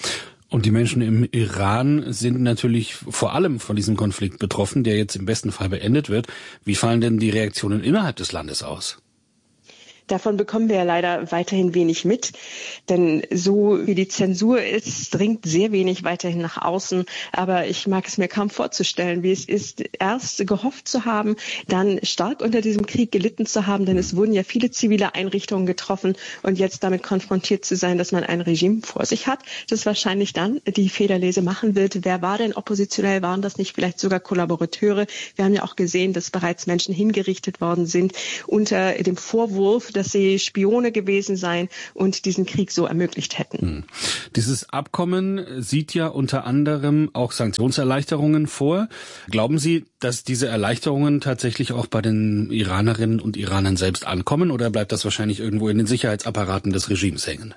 Speaker 23: Und die Menschen im Iran sind natürlich vor allem von diesem Konflikt betroffen, der jetzt im besten Fall beendet wird. Wie fallen denn die Reaktionen innerhalb des Landes aus?
Speaker 24: Davon bekommen wir ja leider weiterhin wenig mit, denn so wie die Zensur ist, dringt sehr wenig weiterhin nach außen. Aber ich mag es mir kaum vorzustellen, wie es ist, erst gehofft zu haben, dann stark unter diesem Krieg gelitten zu haben, denn es wurden ja viele zivile Einrichtungen getroffen und jetzt damit konfrontiert zu sein, dass man ein Regime vor sich hat, das wahrscheinlich dann die Federlese machen wird. Wer war denn oppositionell? Waren das nicht vielleicht sogar Kollaborateure? Wir haben ja auch gesehen, dass bereits Menschen hingerichtet worden sind unter dem Vorwurf, dass sie Spione gewesen seien und diesen Krieg so ermöglicht hätten.
Speaker 23: Dieses Abkommen sieht ja unter anderem auch Sanktionserleichterungen vor. Glauben Sie, dass diese Erleichterungen tatsächlich auch bei den Iranerinnen und Iranern selbst ankommen, oder bleibt das wahrscheinlich irgendwo in den Sicherheitsapparaten des Regimes hängen?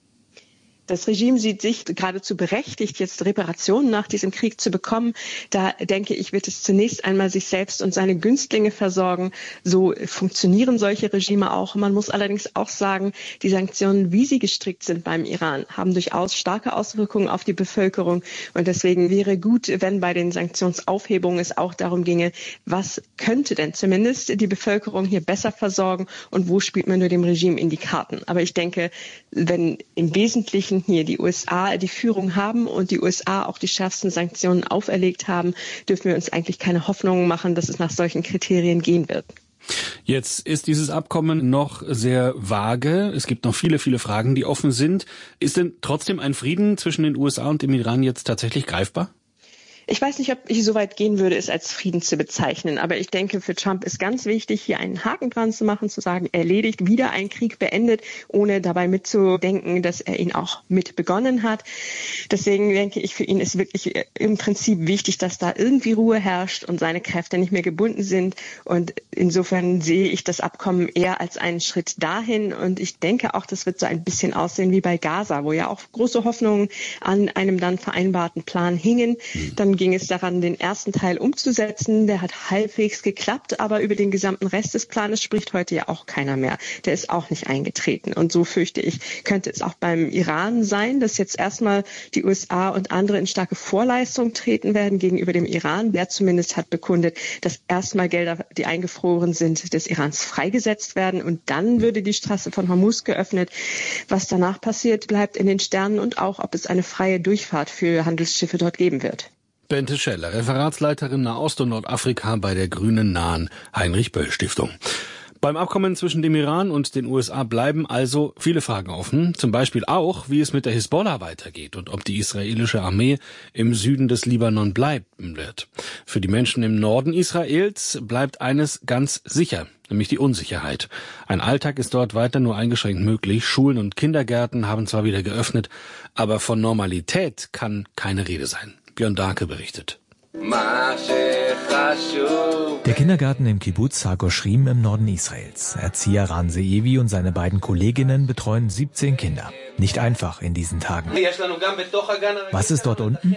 Speaker 24: Das Regime sieht sich geradezu berechtigt, jetzt Reparationen nach diesem Krieg zu bekommen. Da denke ich, wird es zunächst einmal sich selbst und seine Günstlinge versorgen. So funktionieren solche Regime auch. Man muss allerdings auch sagen, die Sanktionen, wie sie gestrickt sind beim Iran, haben durchaus starke Auswirkungen auf die Bevölkerung. Und deswegen wäre gut, wenn bei den Sanktionsaufhebungen es auch darum ginge, was könnte denn zumindest die Bevölkerung hier besser versorgen und wo spielt man nur dem Regime in die Karten. Aber ich denke, wenn im Wesentlichen hier die USA die Führung haben und die USA auch die schärfsten Sanktionen auferlegt haben, dürfen wir uns eigentlich keine Hoffnungen machen, dass es nach solchen Kriterien gehen wird.
Speaker 23: Jetzt ist dieses Abkommen noch sehr vage. Es gibt noch viele, viele Fragen, die offen sind. Ist denn trotzdem ein Frieden zwischen den USA und dem Iran jetzt tatsächlich greifbar?
Speaker 24: Ich weiß nicht, ob ich so weit gehen würde, es als Frieden zu bezeichnen. Aber ich denke, für Trump ist ganz wichtig, hier einen Haken dran zu machen, zu sagen, erledigt, wieder ein Krieg beendet, ohne dabei mitzudenken, dass er ihn auch mit begonnen hat. Deswegen denke ich, für ihn ist wirklich im Prinzip wichtig, dass da irgendwie Ruhe herrscht und seine Kräfte nicht mehr gebunden sind. Und insofern sehe ich das Abkommen eher als einen Schritt dahin. Und ich denke auch, das wird so ein bisschen aussehen wie bei Gaza, wo ja auch große Hoffnungen an einem dann vereinbarten Plan hingen. Dann ging es daran, den ersten Teil umzusetzen. Der hat halbwegs geklappt, aber über den gesamten Rest des Planes spricht heute ja auch keiner mehr. Der ist auch nicht eingetreten. Und so fürchte ich, könnte es auch beim Iran sein, dass jetzt erstmal die USA und andere in starke Vorleistung treten werden gegenüber dem Iran. Der zumindest hat bekundet, dass erstmal Gelder, die eingefroren sind, des Irans freigesetzt werden. Und dann würde die Straße von Hormuz geöffnet. Was danach passiert, bleibt in den Sternen und auch, ob es eine freie Durchfahrt für Handelsschiffe dort geben wird.
Speaker 23: Bente Scheller, Referatsleiterin Nahost- und Nordafrika bei der Grünen Nahen Heinrich-Böll-Stiftung. Beim Abkommen zwischen dem Iran und den USA bleiben also viele Fragen offen. Zum Beispiel auch, wie es mit der Hisbollah weitergeht und ob die israelische Armee im Süden des Libanon bleiben wird. Für die Menschen im Norden Israels bleibt eines ganz sicher, nämlich die Unsicherheit. Ein Alltag ist dort weiter nur eingeschränkt möglich. Schulen und Kindergärten haben zwar wieder geöffnet, aber von Normalität kann keine Rede sein. Björn Darke berichtet.
Speaker 1: Der Kindergarten im Kibbuz Hagoshrim im Norden Israels. Erzieher Ran Zeevi und seine beiden Kolleginnen betreuen 17 Kinder. Nicht einfach in diesen Tagen. Was ist dort unten?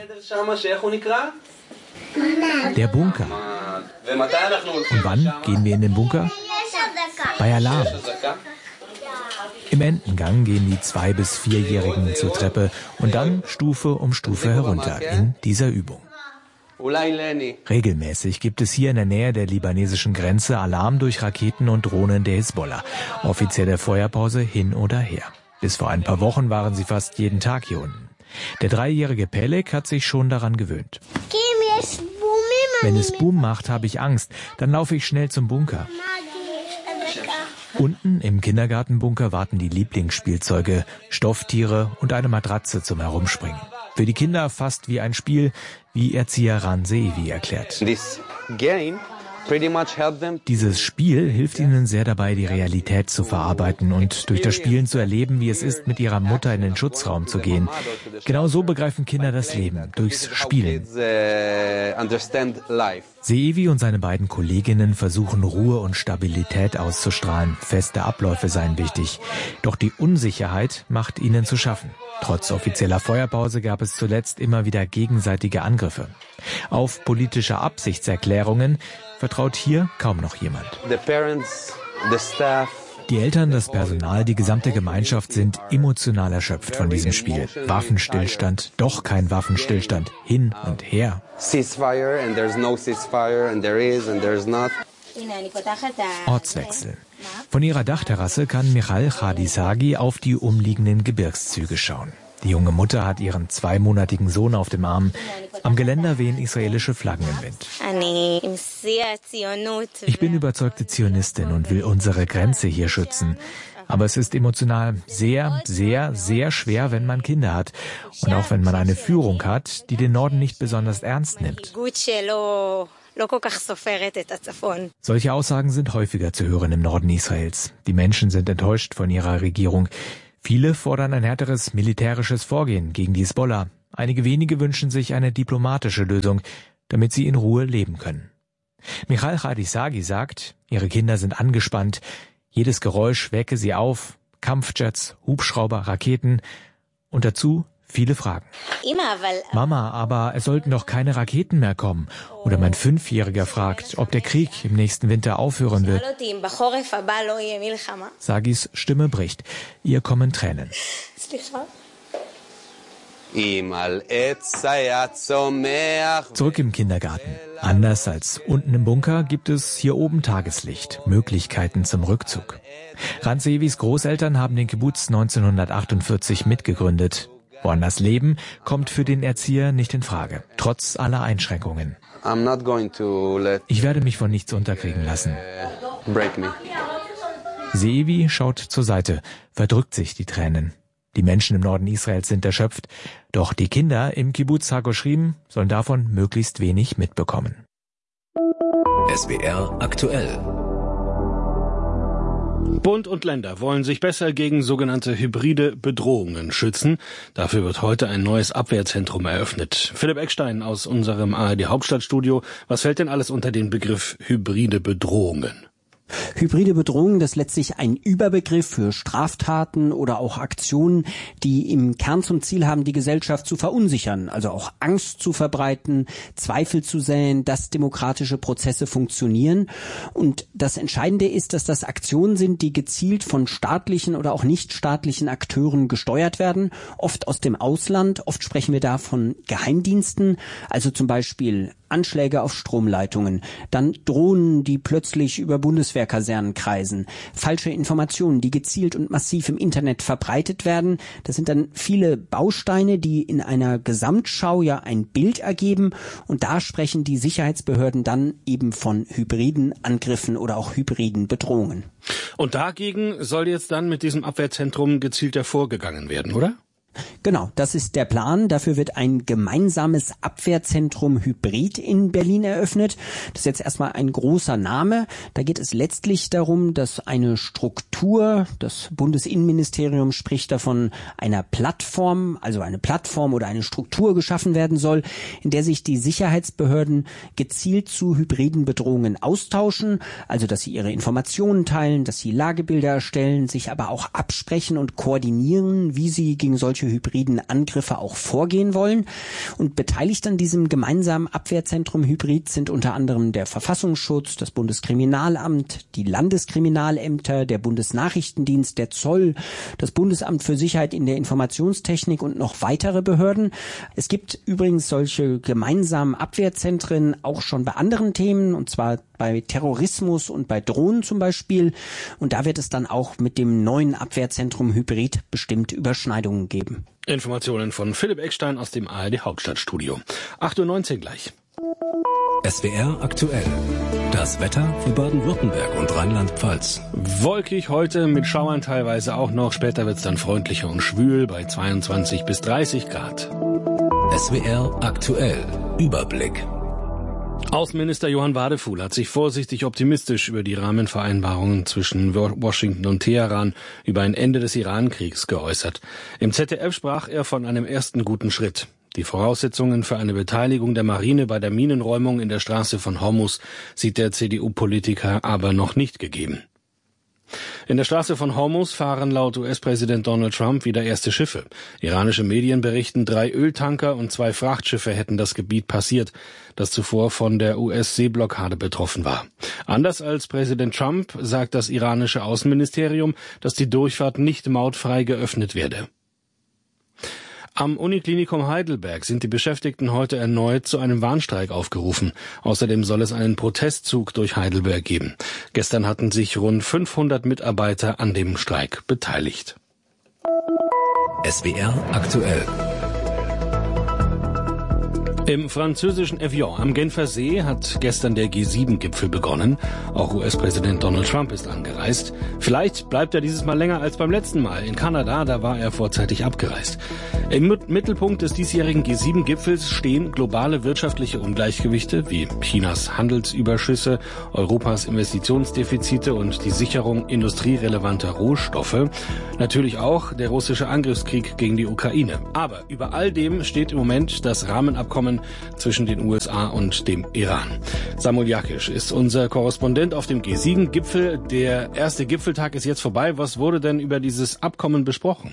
Speaker 1: Der Bunker. Und wann gehen wir in den Bunker? Bei Alarm. Im Endengang gehen die 2- bis 4-Jährigen zur Treppe und dann Stufe um Stufe herunter in dieser Übung. Regelmäßig gibt es hier in der Nähe der libanesischen Grenze Alarm durch Raketen und Drohnen der Hisbollah. Offizielle Feuerpause hin oder her. Bis vor ein paar Wochen waren sie fast jeden Tag hier unten. Der 3-jährige Pelek hat sich schon daran gewöhnt. Wenn es Boom macht, habe ich Angst. Dann laufe ich schnell zum Bunker. Unten im Kindergartenbunker warten die Lieblingsspielzeuge, Stofftiere und eine Matratze zum Herumspringen. Für die Kinder fast wie ein Spiel, wie Erzieher Ran Zeevi erklärt. Dieses Spiel hilft ihnen sehr dabei, die Realität zu verarbeiten und durch das Spielen zu erleben, wie es ist, mit ihrer Mutter in den Schutzraum zu gehen. Genau so begreifen Kinder das Leben, durchs Spielen. Zeevi und seine beiden Kolleginnen versuchen, Ruhe und Stabilität auszustrahlen. Feste Abläufe seien wichtig. Doch die Unsicherheit macht ihnen zu schaffen. Trotz offizieller Feuerpause gab es zuletzt immer wieder gegenseitige Angriffe. Auf politische Absichtserklärungen vertraut hier kaum noch jemand. Die Eltern, das Personal, die gesamte Gemeinschaft sind emotional erschöpft von diesem Spiel. Waffenstillstand, doch kein Waffenstillstand, hin und her.
Speaker 2: Ceasefire and there's no ceasefire and there is and there's not.
Speaker 1: Ortswechsel. Von ihrer Dachterrasse kann Michal Khadisagi auf die umliegenden Gebirgszüge schauen. Die junge Mutter hat ihren 2-monatigen Sohn auf dem Arm. Am Geländer wehen israelische Flaggen im Wind. Ich bin überzeugte Zionistin und will unsere Grenze hier schützen. Aber es ist emotional sehr, sehr, sehr schwer, wenn man Kinder hat. Und auch wenn man eine Führung hat, die den Norden nicht besonders ernst nimmt. Solche Aussagen sind häufiger zu hören im Norden Israels. Die Menschen sind enttäuscht von ihrer Regierung. Viele fordern ein härteres militärisches Vorgehen gegen die Hisbollah. Einige wenige wünschen sich eine diplomatische Lösung, damit sie in Ruhe leben können. Michal Khadisagi sagt, ihre Kinder sind angespannt. Jedes Geräusch wecke sie auf. Kampfjets, Hubschrauber, Raketen und dazu viele Fragen. Mama, aber es sollten doch keine Raketen mehr kommen. Oder mein 5-Jähriger fragt, ob der Krieg im nächsten Winter aufhören wird. Sagis Stimme bricht. Ihr kommen Tränen. Zurück im Kindergarten. Anders als unten im Bunker gibt es hier oben Tageslicht, Möglichkeiten zum Rückzug. Ranzevis Großeltern haben den Kibbuz 1948 mitgegründet. Woanders leben kommt für den Erzieher nicht in Frage, trotz aller Einschränkungen. Ich werde mich von nichts unterkriegen lassen. Zeevi schaut zur Seite, verdrückt sich die Tränen. Die Menschen im Norden Israels sind erschöpft, doch die Kinder im Kibbuz Hagoshrim sollen davon möglichst wenig mitbekommen.
Speaker 4: SWR aktuell.
Speaker 23: Bund und Länder wollen sich besser gegen sogenannte hybride Bedrohungen schützen. Dafür wird heute ein neues Abwehrzentrum eröffnet. Philipp Eckstein aus unserem ARD Hauptstadtstudio. Was fällt denn alles unter den Begriff hybride Bedrohungen?
Speaker 20: Hybride Bedrohung, das ist letztlich ein Überbegriff für Straftaten oder auch Aktionen, die im Kern zum Ziel haben, die Gesellschaft zu verunsichern, also auch Angst zu verbreiten, Zweifel zu säen, dass demokratische Prozesse funktionieren. Und das Entscheidende ist, dass das Aktionen sind, die gezielt von staatlichen oder auch nichtstaatlichen Akteuren gesteuert werden, oft aus dem Ausland. Oft sprechen wir da von Geheimdiensten, also zum Beispiel Anschläge auf Stromleitungen, dann Drohnen, die plötzlich über Bundeswehrkasernen kreisen, falsche Informationen, die gezielt und massiv im Internet verbreitet werden. Das sind dann viele Bausteine, die in einer Gesamtschau ja ein Bild ergeben, und da sprechen die Sicherheitsbehörden dann eben von hybriden Angriffen oder auch hybriden Bedrohungen.
Speaker 23: Und dagegen soll jetzt dann mit diesem Abwehrzentrum gezielter vorgegangen werden, oder?
Speaker 20: Genau, das ist der Plan. Dafür wird ein gemeinsames Abwehrzentrum Hybrid in Berlin eröffnet. Das ist jetzt erstmal ein großer Name. Da geht es letztlich darum, dass eine Struktur, das Bundesinnenministerium spricht davon, einer Plattform, also eine Plattform oder eine Struktur geschaffen werden soll, in der sich die Sicherheitsbehörden gezielt zu hybriden Bedrohungen austauschen, also dass sie ihre Informationen teilen, dass sie Lagebilder erstellen, sich aber auch absprechen und koordinieren, wie sie gegen solche hybriden Angriffe auch vorgehen wollen. Und beteiligt an diesem gemeinsamen Abwehrzentrum Hybrid sind unter anderem der Verfassungsschutz, das Bundeskriminalamt, die Landeskriminalämter, der Bundesnachrichtendienst, der Zoll, das Bundesamt für Sicherheit in der Informationstechnik und noch weitere Behörden. Es gibt übrigens solche gemeinsamen Abwehrzentren auch schon bei anderen Themen, und zwar bei Terrorismus und bei Drohnen zum Beispiel. Und da wird es dann auch mit dem neuen Abwehrzentrum Hybrid bestimmt Überschneidungen geben.
Speaker 23: Informationen von Philipp Eckstein aus dem ARD Hauptstadtstudio. 8:19 Uhr gleich.
Speaker 4: SWR aktuell. Das Wetter für Baden-Württemberg und Rheinland-Pfalz.
Speaker 23: Wolkig heute, mit Schauern teilweise auch noch. Später wird es dann freundlicher und schwül bei 22 bis 30 Grad.
Speaker 4: SWR aktuell. Überblick.
Speaker 23: Außenminister Johann Wadefuhl hat sich vorsichtig optimistisch über die Rahmenvereinbarungen zwischen Washington und Teheran über ein Ende des Iran-Kriegs geäußert. Im ZDF sprach er von einem ersten guten Schritt. Die Voraussetzungen für eine Beteiligung der Marine bei der Minenräumung in der Straße von Hormuz sieht der CDU-Politiker aber noch nicht gegeben. In der Straße von Hormuz fahren laut US-Präsident Donald Trump wieder erste Schiffe. Iranische Medien berichten, 3 Öltanker und 2 Frachtschiffe hätten das Gebiet passiert, das zuvor von der US-Seeblockade betroffen war. Anders als Präsident Trump sagt das iranische Außenministerium, dass die Durchfahrt nicht mautfrei geöffnet werde. Am Uniklinikum Heidelberg sind die Beschäftigten heute erneut zu einem Warnstreik aufgerufen. Außerdem soll es einen Protestzug durch Heidelberg geben. Gestern hatten sich rund 500 Mitarbeiter an dem Streik beteiligt.
Speaker 4: SWR aktuell.
Speaker 23: Im französischen Evian am Genfer See hat gestern der G7-Gipfel begonnen. Auch US-Präsident Donald Trump ist angereist. Vielleicht bleibt er dieses Mal länger als beim letzten Mal. In Kanada, da war er vorzeitig abgereist. Im Mittelpunkt des diesjährigen G7-Gipfels stehen globale wirtschaftliche Ungleichgewichte wie Chinas Handelsüberschüsse, Europas Investitionsdefizite und die Sicherung industrierelevanter Rohstoffe. Natürlich auch der russische Angriffskrieg gegen die Ukraine. Aber über all dem steht im Moment das Rahmenabkommen zwischen den USA und dem Iran. Samuel Jakisch ist unser Korrespondent auf dem G7-Gipfel. Der erste Gipfeltag ist jetzt vorbei. Was wurde denn über dieses Abkommen besprochen?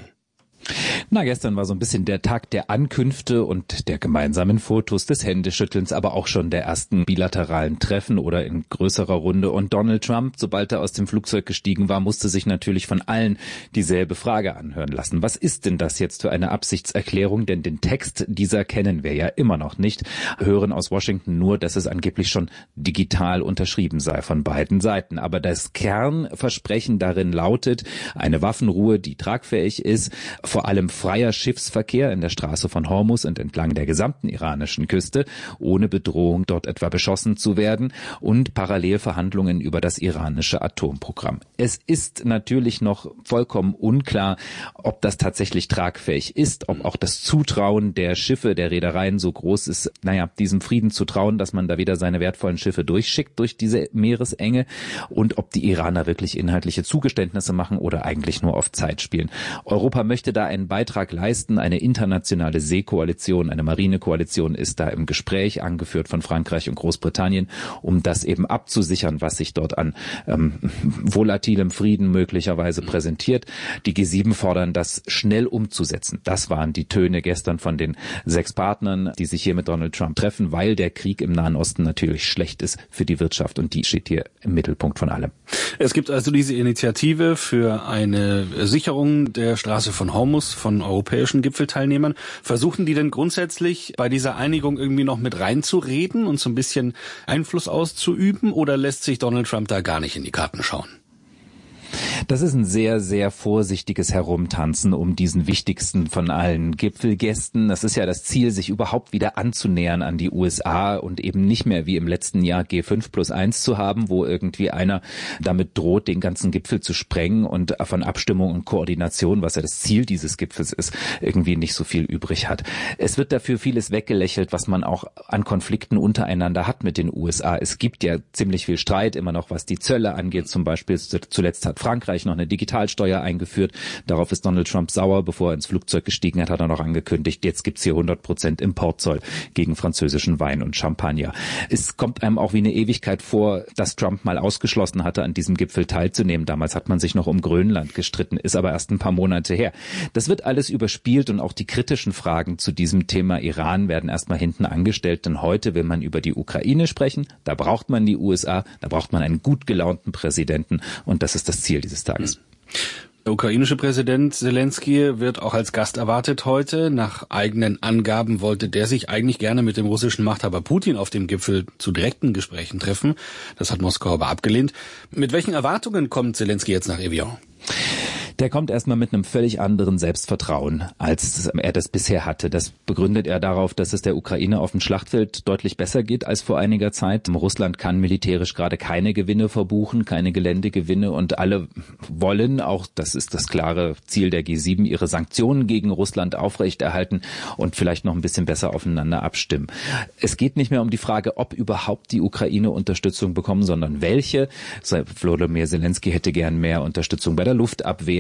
Speaker 8: Gestern war so ein bisschen der Tag der Ankünfte und der gemeinsamen Fotos, des Händeschüttelns, aber auch schon der ersten bilateralen Treffen oder in größerer Runde. Und Donald Trump, sobald er aus dem Flugzeug gestiegen war, musste sich natürlich von allen dieselbe Frage anhören lassen. Was ist denn das jetzt für eine Absichtserklärung? Denn den Text dieser kennen wir ja immer noch nicht. Hören aus Washington nur, dass es angeblich schon digital unterschrieben sei von beiden Seiten. Aber das Kernversprechen darin lautet, eine Waffenruhe, die tragfähig ist, vor allem freier Schiffsverkehr in der Straße von Hormuz und entlang der gesamten iranischen Küste, ohne Bedrohung dort etwa beschossen zu werden, und Parallelverhandlungen über das iranische Atomprogramm. Es ist natürlich noch vollkommen unklar, ob das tatsächlich tragfähig ist, ob auch das Zutrauen der Schiffe, der Reedereien so groß ist, diesem Frieden zu trauen, dass man da wieder seine wertvollen Schiffe durchschickt durch diese Meeresenge, und ob die Iraner wirklich inhaltliche Zugeständnisse machen oder eigentlich nur auf Zeit spielen. Europa möchte da einen Beitrag leisten. Eine internationale Seekoalition, eine Marinekoalition ist da im Gespräch, angeführt von Frankreich und Großbritannien, um das eben abzusichern, was sich dort an volatilem Frieden möglicherweise präsentiert. Die G7 fordern, das schnell umzusetzen. Das waren die Töne gestern von den 6 Partnern, die sich hier mit Donald Trump treffen, weil der Krieg im Nahen Osten natürlich schlecht ist für die Wirtschaft, und die steht hier im Mittelpunkt von allem.
Speaker 23: Es gibt also diese Initiative für eine Sicherung der Straße von Hormuz von europäischen Gipfelteilnehmern. Versuchen die denn grundsätzlich bei dieser Einigung irgendwie noch mit reinzureden und so ein bisschen Einfluss auszuüben, oder lässt sich Donald Trump da gar nicht in die Karten schauen?
Speaker 8: Das ist ein sehr, sehr vorsichtiges Herumtanzen um diesen wichtigsten von allen Gipfelgästen. Das ist ja das Ziel, sich überhaupt wieder anzunähern an die USA und eben nicht mehr wie im letzten Jahr G5+1 zu haben, wo irgendwie einer damit droht, den ganzen Gipfel zu sprengen und von Abstimmung und Koordination, was ja das Ziel dieses Gipfels ist, irgendwie nicht so viel übrig hat. Es wird dafür vieles weggelächelt, was man auch an Konflikten untereinander hat mit den USA. Es gibt ja ziemlich viel Streit immer noch, was die Zölle angeht. Zum Beispiel zuletzt hat Frankreich noch eine Digitalsteuer eingeführt. Darauf ist Donald Trump sauer. Bevor er ins Flugzeug gestiegen hat, hat er noch angekündigt, jetzt gibt's hier 100% Importzoll gegen französischen Wein und Champagner. Es kommt einem auch wie eine Ewigkeit vor, dass Trump mal ausgeschlossen hatte, an diesem Gipfel teilzunehmen. Damals hat man sich noch um Grönland gestritten, ist aber erst ein paar Monate her. Das wird alles überspielt, und auch die kritischen Fragen zu diesem Thema Iran werden erstmal hinten angestellt, denn heute will man über die Ukraine sprechen. Da braucht man die USA, da braucht man einen gut gelaunten Präsidenten, und das ist das Ziel dieses Tages.
Speaker 23: Der ukrainische Präsident Zelensky wird auch als Gast erwartet heute. Nach eigenen Angaben wollte der sich eigentlich gerne mit dem russischen Machthaber Putin auf dem Gipfel zu direkten Gesprächen treffen. Das hat Moskau aber abgelehnt. Mit welchen Erwartungen kommt Zelensky jetzt nach Evian?
Speaker 8: Der kommt erstmal mit einem völlig anderen Selbstvertrauen, als er das bisher hatte. Das begründet er darauf, dass es der Ukraine auf dem Schlachtfeld deutlich besser geht als vor einiger Zeit. Russland kann militärisch gerade keine Gewinne verbuchen, keine Geländegewinne, und alle wollen, auch das ist das klare Ziel der G7, ihre Sanktionen gegen Russland aufrechterhalten und vielleicht noch ein bisschen besser aufeinander abstimmen. Es geht nicht mehr um die Frage, ob überhaupt die Ukraine Unterstützung bekommen, sondern welche. Volodymyr Zelensky hätte gern mehr Unterstützung bei der Luftabwehr,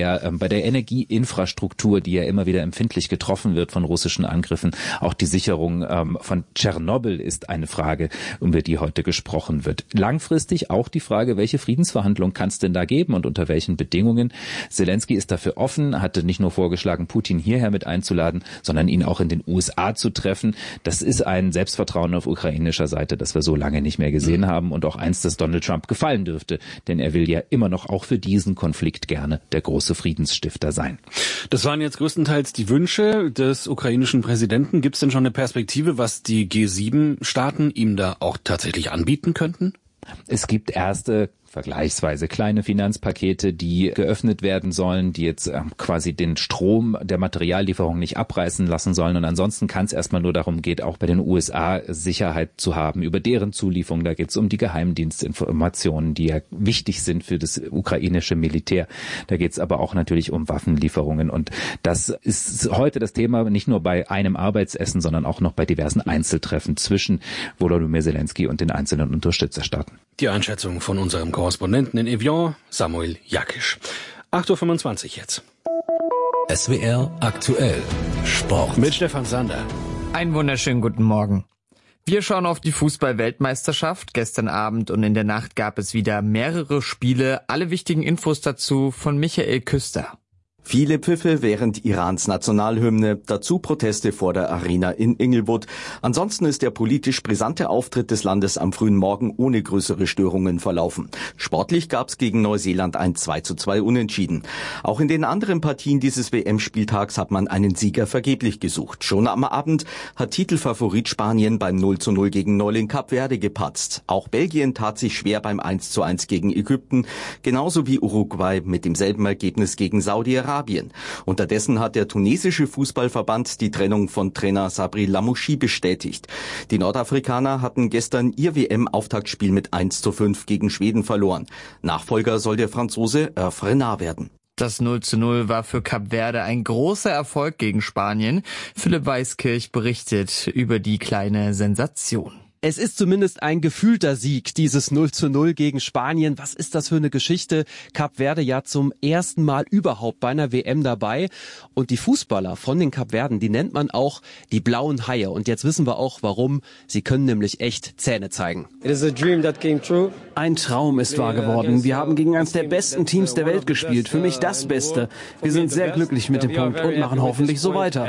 Speaker 8: der Energieinfrastruktur, die ja immer wieder empfindlich getroffen wird von russischen Angriffen. Auch die Sicherung von Tschernobyl ist eine Frage, über die heute gesprochen wird. Langfristig auch die Frage, welche Friedensverhandlungen kann es denn da geben und unter welchen Bedingungen? Zelensky ist dafür offen, hatte nicht nur vorgeschlagen, Putin hierher mit einzuladen, sondern ihn auch in den USA zu treffen. Das ist ein Selbstvertrauen auf ukrainischer Seite, das wir so lange nicht mehr gesehen haben und auch eins, das Donald Trump gefallen dürfte, denn er will ja immer noch auch für diesen Konflikt gerne der große Friedensstifter sein.
Speaker 23: Das waren jetzt größtenteils die Wünsche des ukrainischen Präsidenten. Gibt es denn schon eine Perspektive, was die G7-Staaten ihm da auch tatsächlich anbieten könnten?
Speaker 8: Es gibt erste vergleichsweise kleine Finanzpakete, die geöffnet werden sollen, die jetzt quasi den Strom der Materiallieferung nicht abreißen lassen sollen. Und ansonsten kann es erstmal nur darum gehen, auch bei den USA Sicherheit zu haben über deren Zulieferung. Da geht es um die Geheimdienstinformationen, die ja wichtig sind für das ukrainische Militär. Da geht es aber auch natürlich um Waffenlieferungen. Und das ist heute das Thema nicht nur bei einem Arbeitsessen, sondern auch noch bei diversen Einzeltreffen zwischen Volodymyr Zelensky und den einzelnen Unterstützerstaaten.
Speaker 23: Die Einschätzung von unserem Korrespondenten in Evian, Samuel Jakisch. 8.25 Uhr jetzt.
Speaker 4: SWR aktuell Sport.
Speaker 23: Mit Stefan Sander.
Speaker 7: Einen wunderschönen guten Morgen. Wir schauen auf die Fußball-Weltmeisterschaft. Gestern Abend und in der Nacht gab es wieder mehrere Spiele. Alle wichtigen Infos dazu von Michael Küster.
Speaker 9: Viele Pfiffe während Irans Nationalhymne, dazu Proteste vor der Arena in Inglewood. Ansonsten ist der politisch brisante Auftritt des Landes am frühen Morgen ohne größere Störungen verlaufen. Sportlich gab's gegen Neuseeland ein 2:2 Unentschieden. Auch in den anderen Partien dieses WM-Spieltags hat man einen Sieger vergeblich gesucht. Schon am Abend hat Titelfavorit Spanien beim 0:0 gegen Neuling Kap Verde gepatzt. Auch Belgien tat sich schwer beim 1:1 gegen Ägypten, genauso wie Uruguay mit demselben Ergebnis gegen Saudi-Arabien. Unterdessen hat der tunesische Fußballverband die Trennung von Trainer Sabri Lamouchi bestätigt. Die Nordafrikaner hatten gestern ihr WM-Auftaktspiel mit 1:5 gegen Schweden verloren. Nachfolger soll der Franzose Hervé Renard werden.
Speaker 7: Das 0:0 war für Kap Verde ein großer Erfolg gegen Spanien. Philipp Weiskirch berichtet über die kleine Sensation.
Speaker 10: Es ist zumindest ein gefühlter Sieg, dieses 0:0 gegen Spanien. Was ist das für eine Geschichte? Kap Verde ja zum ersten Mal überhaupt bei einer WM dabei. Und die Fußballer von den Kapverden, die nennt man auch die blauen Haie. Und jetzt wissen wir auch, warum. Sie können nämlich echt Zähne zeigen.
Speaker 11: Ein Traum ist wahr geworden. Wir haben gegen eines der besten Teams der Welt gespielt. Für mich das Beste. Wir sind sehr glücklich mit dem Punkt und machen hoffentlich so weiter.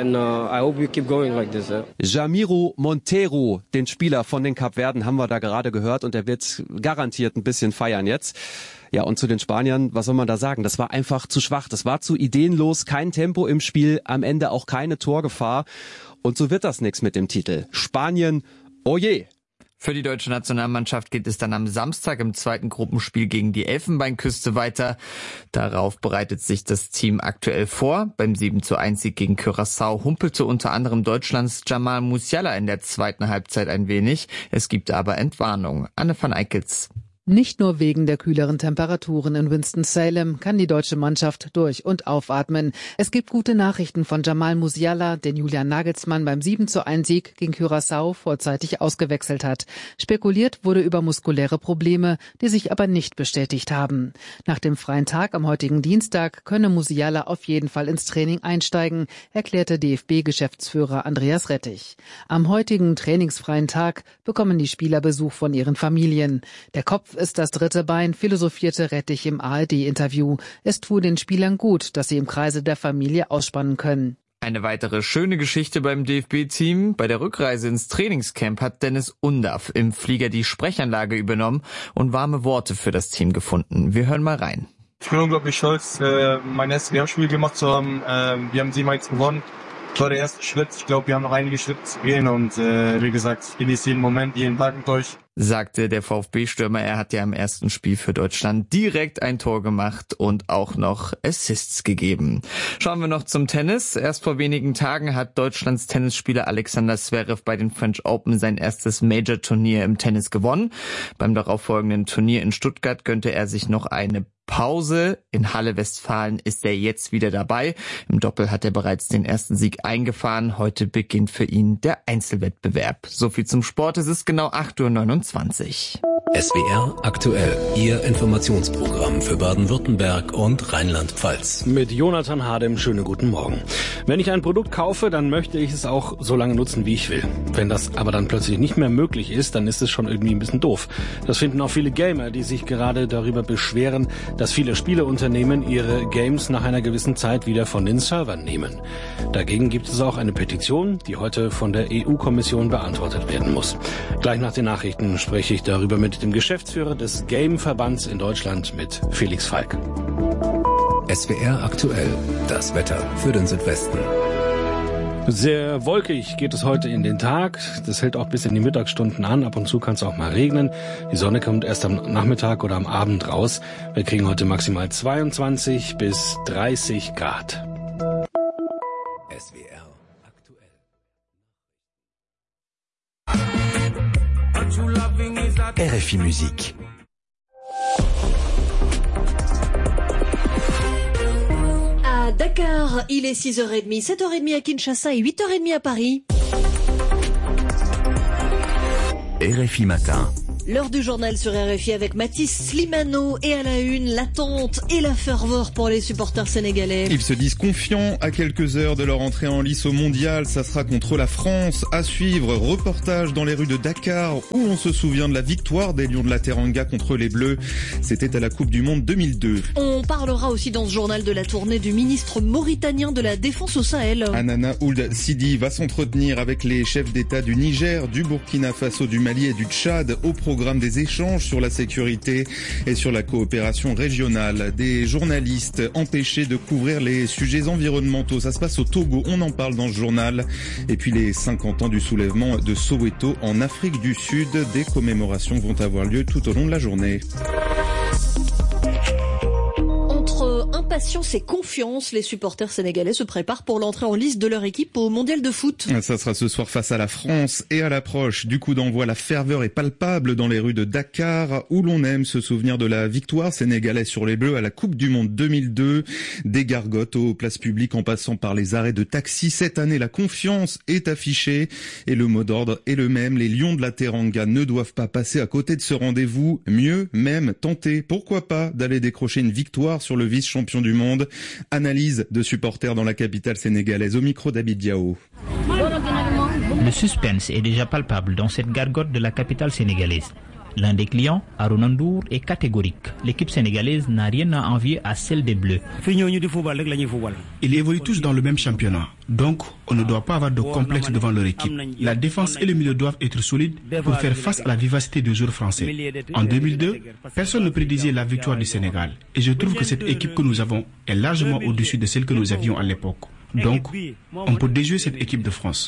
Speaker 10: Jamiro Monteiro, den Spieler von den Kapverden, haben wir da gerade gehört und er wird garantiert ein bisschen feiern jetzt. Ja, und zu den Spaniern, was soll man da sagen? Das war einfach zu schwach, das war zu ideenlos, kein Tempo im Spiel, am Ende auch keine Torgefahr. Und so wird das nichts mit dem Titel. Spanien, oh je!
Speaker 7: Für die deutsche Nationalmannschaft geht es dann am Samstag im zweiten Gruppenspiel gegen die Elfenbeinküste weiter. Darauf bereitet sich das Team aktuell vor. Beim 7:1 Sieg gegen Curaçao humpelte unter anderem Deutschlands Jamal Musiala in der zweiten Halbzeit ein wenig. Es gibt aber Entwarnung. Anne van Eickels.
Speaker 25: Nicht nur wegen der kühleren Temperaturen in Winston-Salem kann die deutsche Mannschaft durch- und aufatmen. Es gibt gute Nachrichten von Jamal Musiala, den Julian Nagelsmann beim 7:1 Sieg gegen Curaçao vorzeitig ausgewechselt hat. Spekuliert wurde über muskuläre Probleme, die sich aber nicht bestätigt haben. Nach dem freien Tag am heutigen Dienstag könne Musiala auf jeden Fall ins Training einsteigen, erklärte DFB-Geschäftsführer Andreas Rettich. Am heutigen trainingsfreien Tag bekommen die Spieler Besuch von ihren Familien. Der Kopf ist das dritte Bein, philosophierte Rettich im ARD-Interview. Es tue den Spielern gut, dass sie im Kreise der Familie ausspannen können.
Speaker 7: Eine weitere schöne Geschichte beim DFB-Team. Bei der Rückreise ins Trainingscamp hat Dennis Undaff im Flieger die Sprechanlage übernommen und warme Worte für das Team gefunden. Wir hören mal rein.
Speaker 26: Ich bin unglaublich stolz, mein erstes WM-Spiel gemacht zu haben. Wir haben 7:1 gewonnen. Das war der erste Schritt. Ich glaube, wir haben noch einige Schritte zu gehen und wie gesagt, ich genieße jeden Moment, jeden Tag mit euch.
Speaker 7: Sagte der VfB-Stürmer. Er hat ja im ersten Spiel für Deutschland direkt ein Tor gemacht und auch noch Assists gegeben. Schauen wir noch zum Tennis. Erst vor wenigen Tagen hat Deutschlands Tennisspieler Alexander Zverev bei den French Open sein erstes Major-Turnier im Tennis gewonnen. Beim darauffolgenden Turnier in Stuttgart gönnte er sich noch eine Pause. In Halle Westfalen ist er jetzt wieder dabei. Im Doppel hat er bereits den ersten Sieg eingefahren. Heute beginnt für ihn der Einzelwettbewerb. So viel zum Sport. Es ist genau 8:29 Uhr.
Speaker 4: SWR aktuell, Ihr Informationsprogramm für Baden-Württemberg und Rheinland-Pfalz.
Speaker 23: Mit Jonathan Hadem, schönen guten Morgen. Wenn ich ein Produkt kaufe, dann möchte ich es auch so lange nutzen, wie ich will. Wenn das aber dann plötzlich nicht mehr möglich ist, dann ist es schon irgendwie ein bisschen doof. Das finden auch viele Gamer, die sich gerade darüber beschweren, dass viele Spieleunternehmen ihre Games nach einer gewissen Zeit wieder von den Servern nehmen. Dagegen gibt es auch eine Petition, die heute von der EU-Kommission beantwortet werden muss. Gleich nach den Nachrichten spreche ich darüber mit dem Geschäftsführer des Game-Verbands in Deutschland, mit Felix Falk.
Speaker 4: SWR aktuell, das Wetter für den Südwesten.
Speaker 23: Sehr wolkig geht es heute in den Tag. Das hält auch bis in die Mittagsstunden an. Ab und zu kann es auch mal regnen. Die Sonne kommt erst am Nachmittag oder am Abend raus. Wir kriegen heute maximal 22 bis 30 Grad.
Speaker 4: SWR aktuell.
Speaker 12: RFI Musique.
Speaker 5: À Dakar, il est 6h30, 7h30 à Kinshasa et 8h30 à Paris.
Speaker 12: RFI Matin.
Speaker 5: L'heure du journal sur RFI avec Mathis Slimano et à la une, l'attente et la ferveur pour les supporters sénégalais.
Speaker 6: Ils se disent confiants à quelques heures de leur entrée en lice au mondial. Ça sera contre la France. À suivre, reportage dans les rues de Dakar où on se souvient de la victoire des Lions de la Teranga contre les Bleus. C'était à la Coupe du Monde 2002.
Speaker 5: On parlera aussi dans ce journal de la tournée du ministre mauritanien de la Défense au Sahel.
Speaker 6: Anana Ould Sidi va s'entretenir avec les chefs d'État du Niger, du Burkina Faso, du Mali et du Tchad au programme des échanges sur la sécurité et sur la coopération régionale. Des journalistes empêchés de couvrir les sujets environnementaux. Ça se passe au Togo, on en parle dans ce journal. Et puis les 50 ans du soulèvement de Soweto en Afrique du Sud. Des commémorations vont avoir lieu tout au long de la journée.
Speaker 5: Impatience et confiance, les supporters sénégalais se préparent pour l'entrée en lice de leur équipe au mondial de foot.
Speaker 6: Ça sera ce soir face à la France et à l'approche du coup d'envoi. La ferveur est palpable dans les rues de Dakar où l'on aime se souvenir de la victoire sénégalaise sur les Bleus à la Coupe du Monde 2002. Des gargotes aux places publiques en passant par les arrêts de taxi. Cette année, la confiance est affichée et le mot d'ordre est le même. Les Lions de la Teranga ne doivent pas passer à côté de ce rendez-vous. Mieux, même tenter, pourquoi pas, d'aller décrocher une victoire sur le vice-champion du monde. Analyse de supporters dans la capitale sénégalaise au micro d'Abid Diao.
Speaker 13: Le suspense est déjà palpable dans cette gargote de la capitale sénégalaise. L'un des clients, Harouna Ndour, est catégorique. L'équipe sénégalaise n'a rien à envier à celle des Bleus.
Speaker 14: Ils évoluent tous dans le même championnat. Donc, on ne doit pas avoir de complexe devant leur équipe. La défense et le milieu doivent être solides pour faire face à la vivacité des joueurs français. En 2002, personne ne prédisait la victoire du Sénégal. Et je trouve que cette équipe que nous avons est largement au-dessus de celle que nous avions à l'époque. Donc, on peut déjouer cette équipe de France.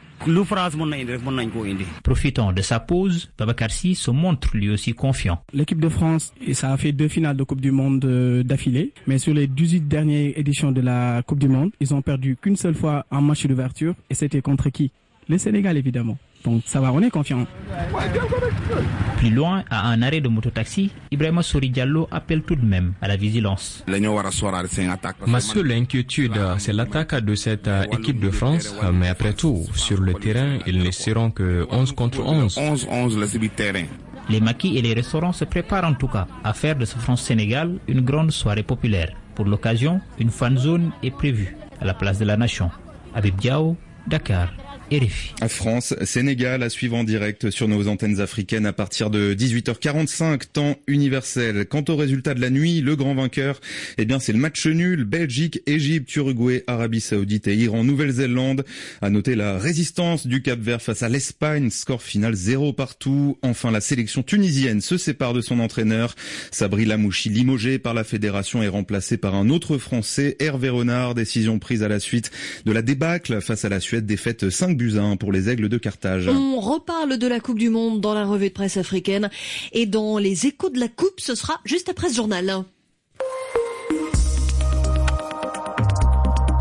Speaker 13: Profitant de sa pause, Babacar Sy se montre lui aussi confiant.
Speaker 15: L'équipe de France, ça a fait 2 finales de Coupe du Monde d'affilée. Mais sur les 18 dernières éditions de la Coupe du Monde, ils ont perdu qu'une seule fois en match d'ouverture. Et c'était contre qui? Le Sénégal, évidemment. Donc ça va, on est confiant.
Speaker 13: Plus loin, à un arrêt de mototaxi, Ibrahima Sori Diallo appelle tout de même à la vigilance.
Speaker 16: Ma seule inquiétude, c'est l'attaque de cette équipe de France. Mais après tout, sur le terrain, ils ne seront que 11 contre 11.
Speaker 13: Les maquis et les restaurants se préparent en tout cas à faire de ce France-Sénégal une grande soirée populaire. Pour l'occasion, une fan zone est prévue à la place de la Nation. Abid Diao, Dakar. RFI.
Speaker 6: France, Sénégal à suivre en direct sur nos antennes africaines à partir de 18h45, temps universel. Quant au résultat de la nuit, le grand vainqueur, eh bien c'est le match nul. Belgique, Égypte, Uruguay, Arabie Saoudite et Iran, Nouvelle-Zélande. À noter la résistance du Cap-Vert face à l'Espagne, score final 0 partout. Enfin, la sélection tunisienne se sépare de son entraîneur. Sabri Lamouchi, limogé par la fédération, est remplacé par un autre Français, Hervé Renard. Décision prise à la suite de la débâcle face à la Suède, défaite 5-1 pour les Aigles de Carthage.
Speaker 5: On reparle de la Coupe du Monde dans la revue de presse africaine et dans les échos de la Coupe, ce sera juste après ce journal.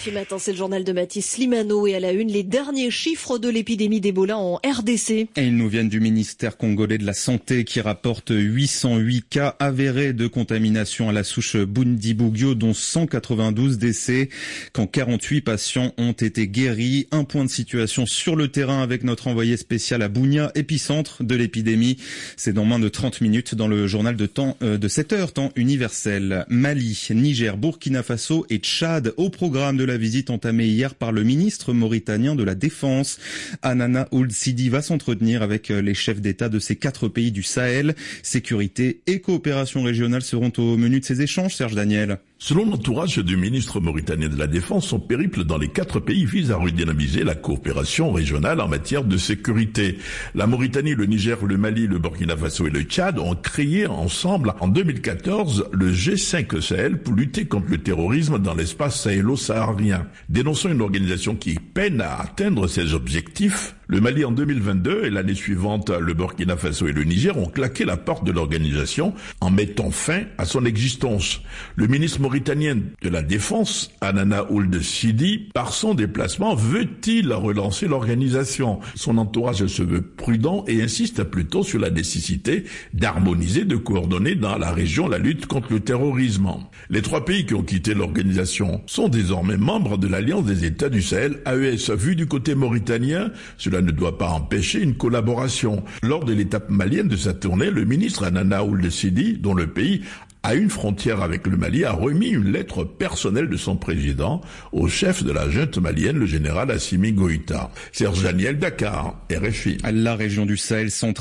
Speaker 5: RFI Matin, c'est le journal de Mathis Slimano et à la une, les derniers chiffres de l'épidémie d'Ebola en RDC.
Speaker 6: Et ils nous viennent du ministère congolais de la Santé qui rapporte 808 cas avérés de contamination à la souche Bundibugyo, dont 192 décès, quand 48 patients ont été guéris. Un point de situation sur le terrain avec notre envoyé spécial à Bunia, épicentre de l'épidémie. C'est dans moins de 30 minutes dans le journal de 7 heures, temps universel. Mali, Niger, Burkina Faso et Tchad au programme de la visite entamée hier par le ministre mauritanien de la Défense. Hanana Ould Sidi va s'entretenir avec les chefs d'État de ces 4 pays du Sahel. Sécurité et coopération régionale seront au menu de ces échanges, Serge Daniel.
Speaker 3: Selon l'entourage du ministre mauritanien de la Défense, son périple dans les 4 pays vise à redynamiser la coopération régionale en matière de sécurité. La Mauritanie, le Niger, le Mali, le Burkina Faso et le Tchad ont créé ensemble en 2014 le G5 Sahel pour lutter contre le terrorisme dans l'espace sahélo-saharien. Dénonçant une organisation qui peine à atteindre ses objectifs, le Mali en 2022 et l'année suivante, le Burkina Faso et le Niger ont claqué la porte de l'organisation en mettant fin à son existence. Le ministre mauritanien de la Défense, Hanana Ould Sidi, par son déplacement, veut-il relancer l'organisation? Son entourage se veut prudent et insiste plutôt sur la nécessité d'harmoniser, de coordonner dans la région la lutte contre le terrorisme. Les 3 pays qui ont quitté l'organisation sont désormais membres de l'Alliance des États du Sahel, AES. Vu du côté mauritanien, cela ne doit pas empêcher une collaboration. Lors de l'étape malienne de sa tournée, le ministre Hanana Ould Sidi, dont le pays a une frontière avec le Mali, a remis une lettre personnelle de son président au chef de la junte malienne, le général Assimi Goïta. Serge Daniel, Dakar, RFI.
Speaker 6: La région du Sahel central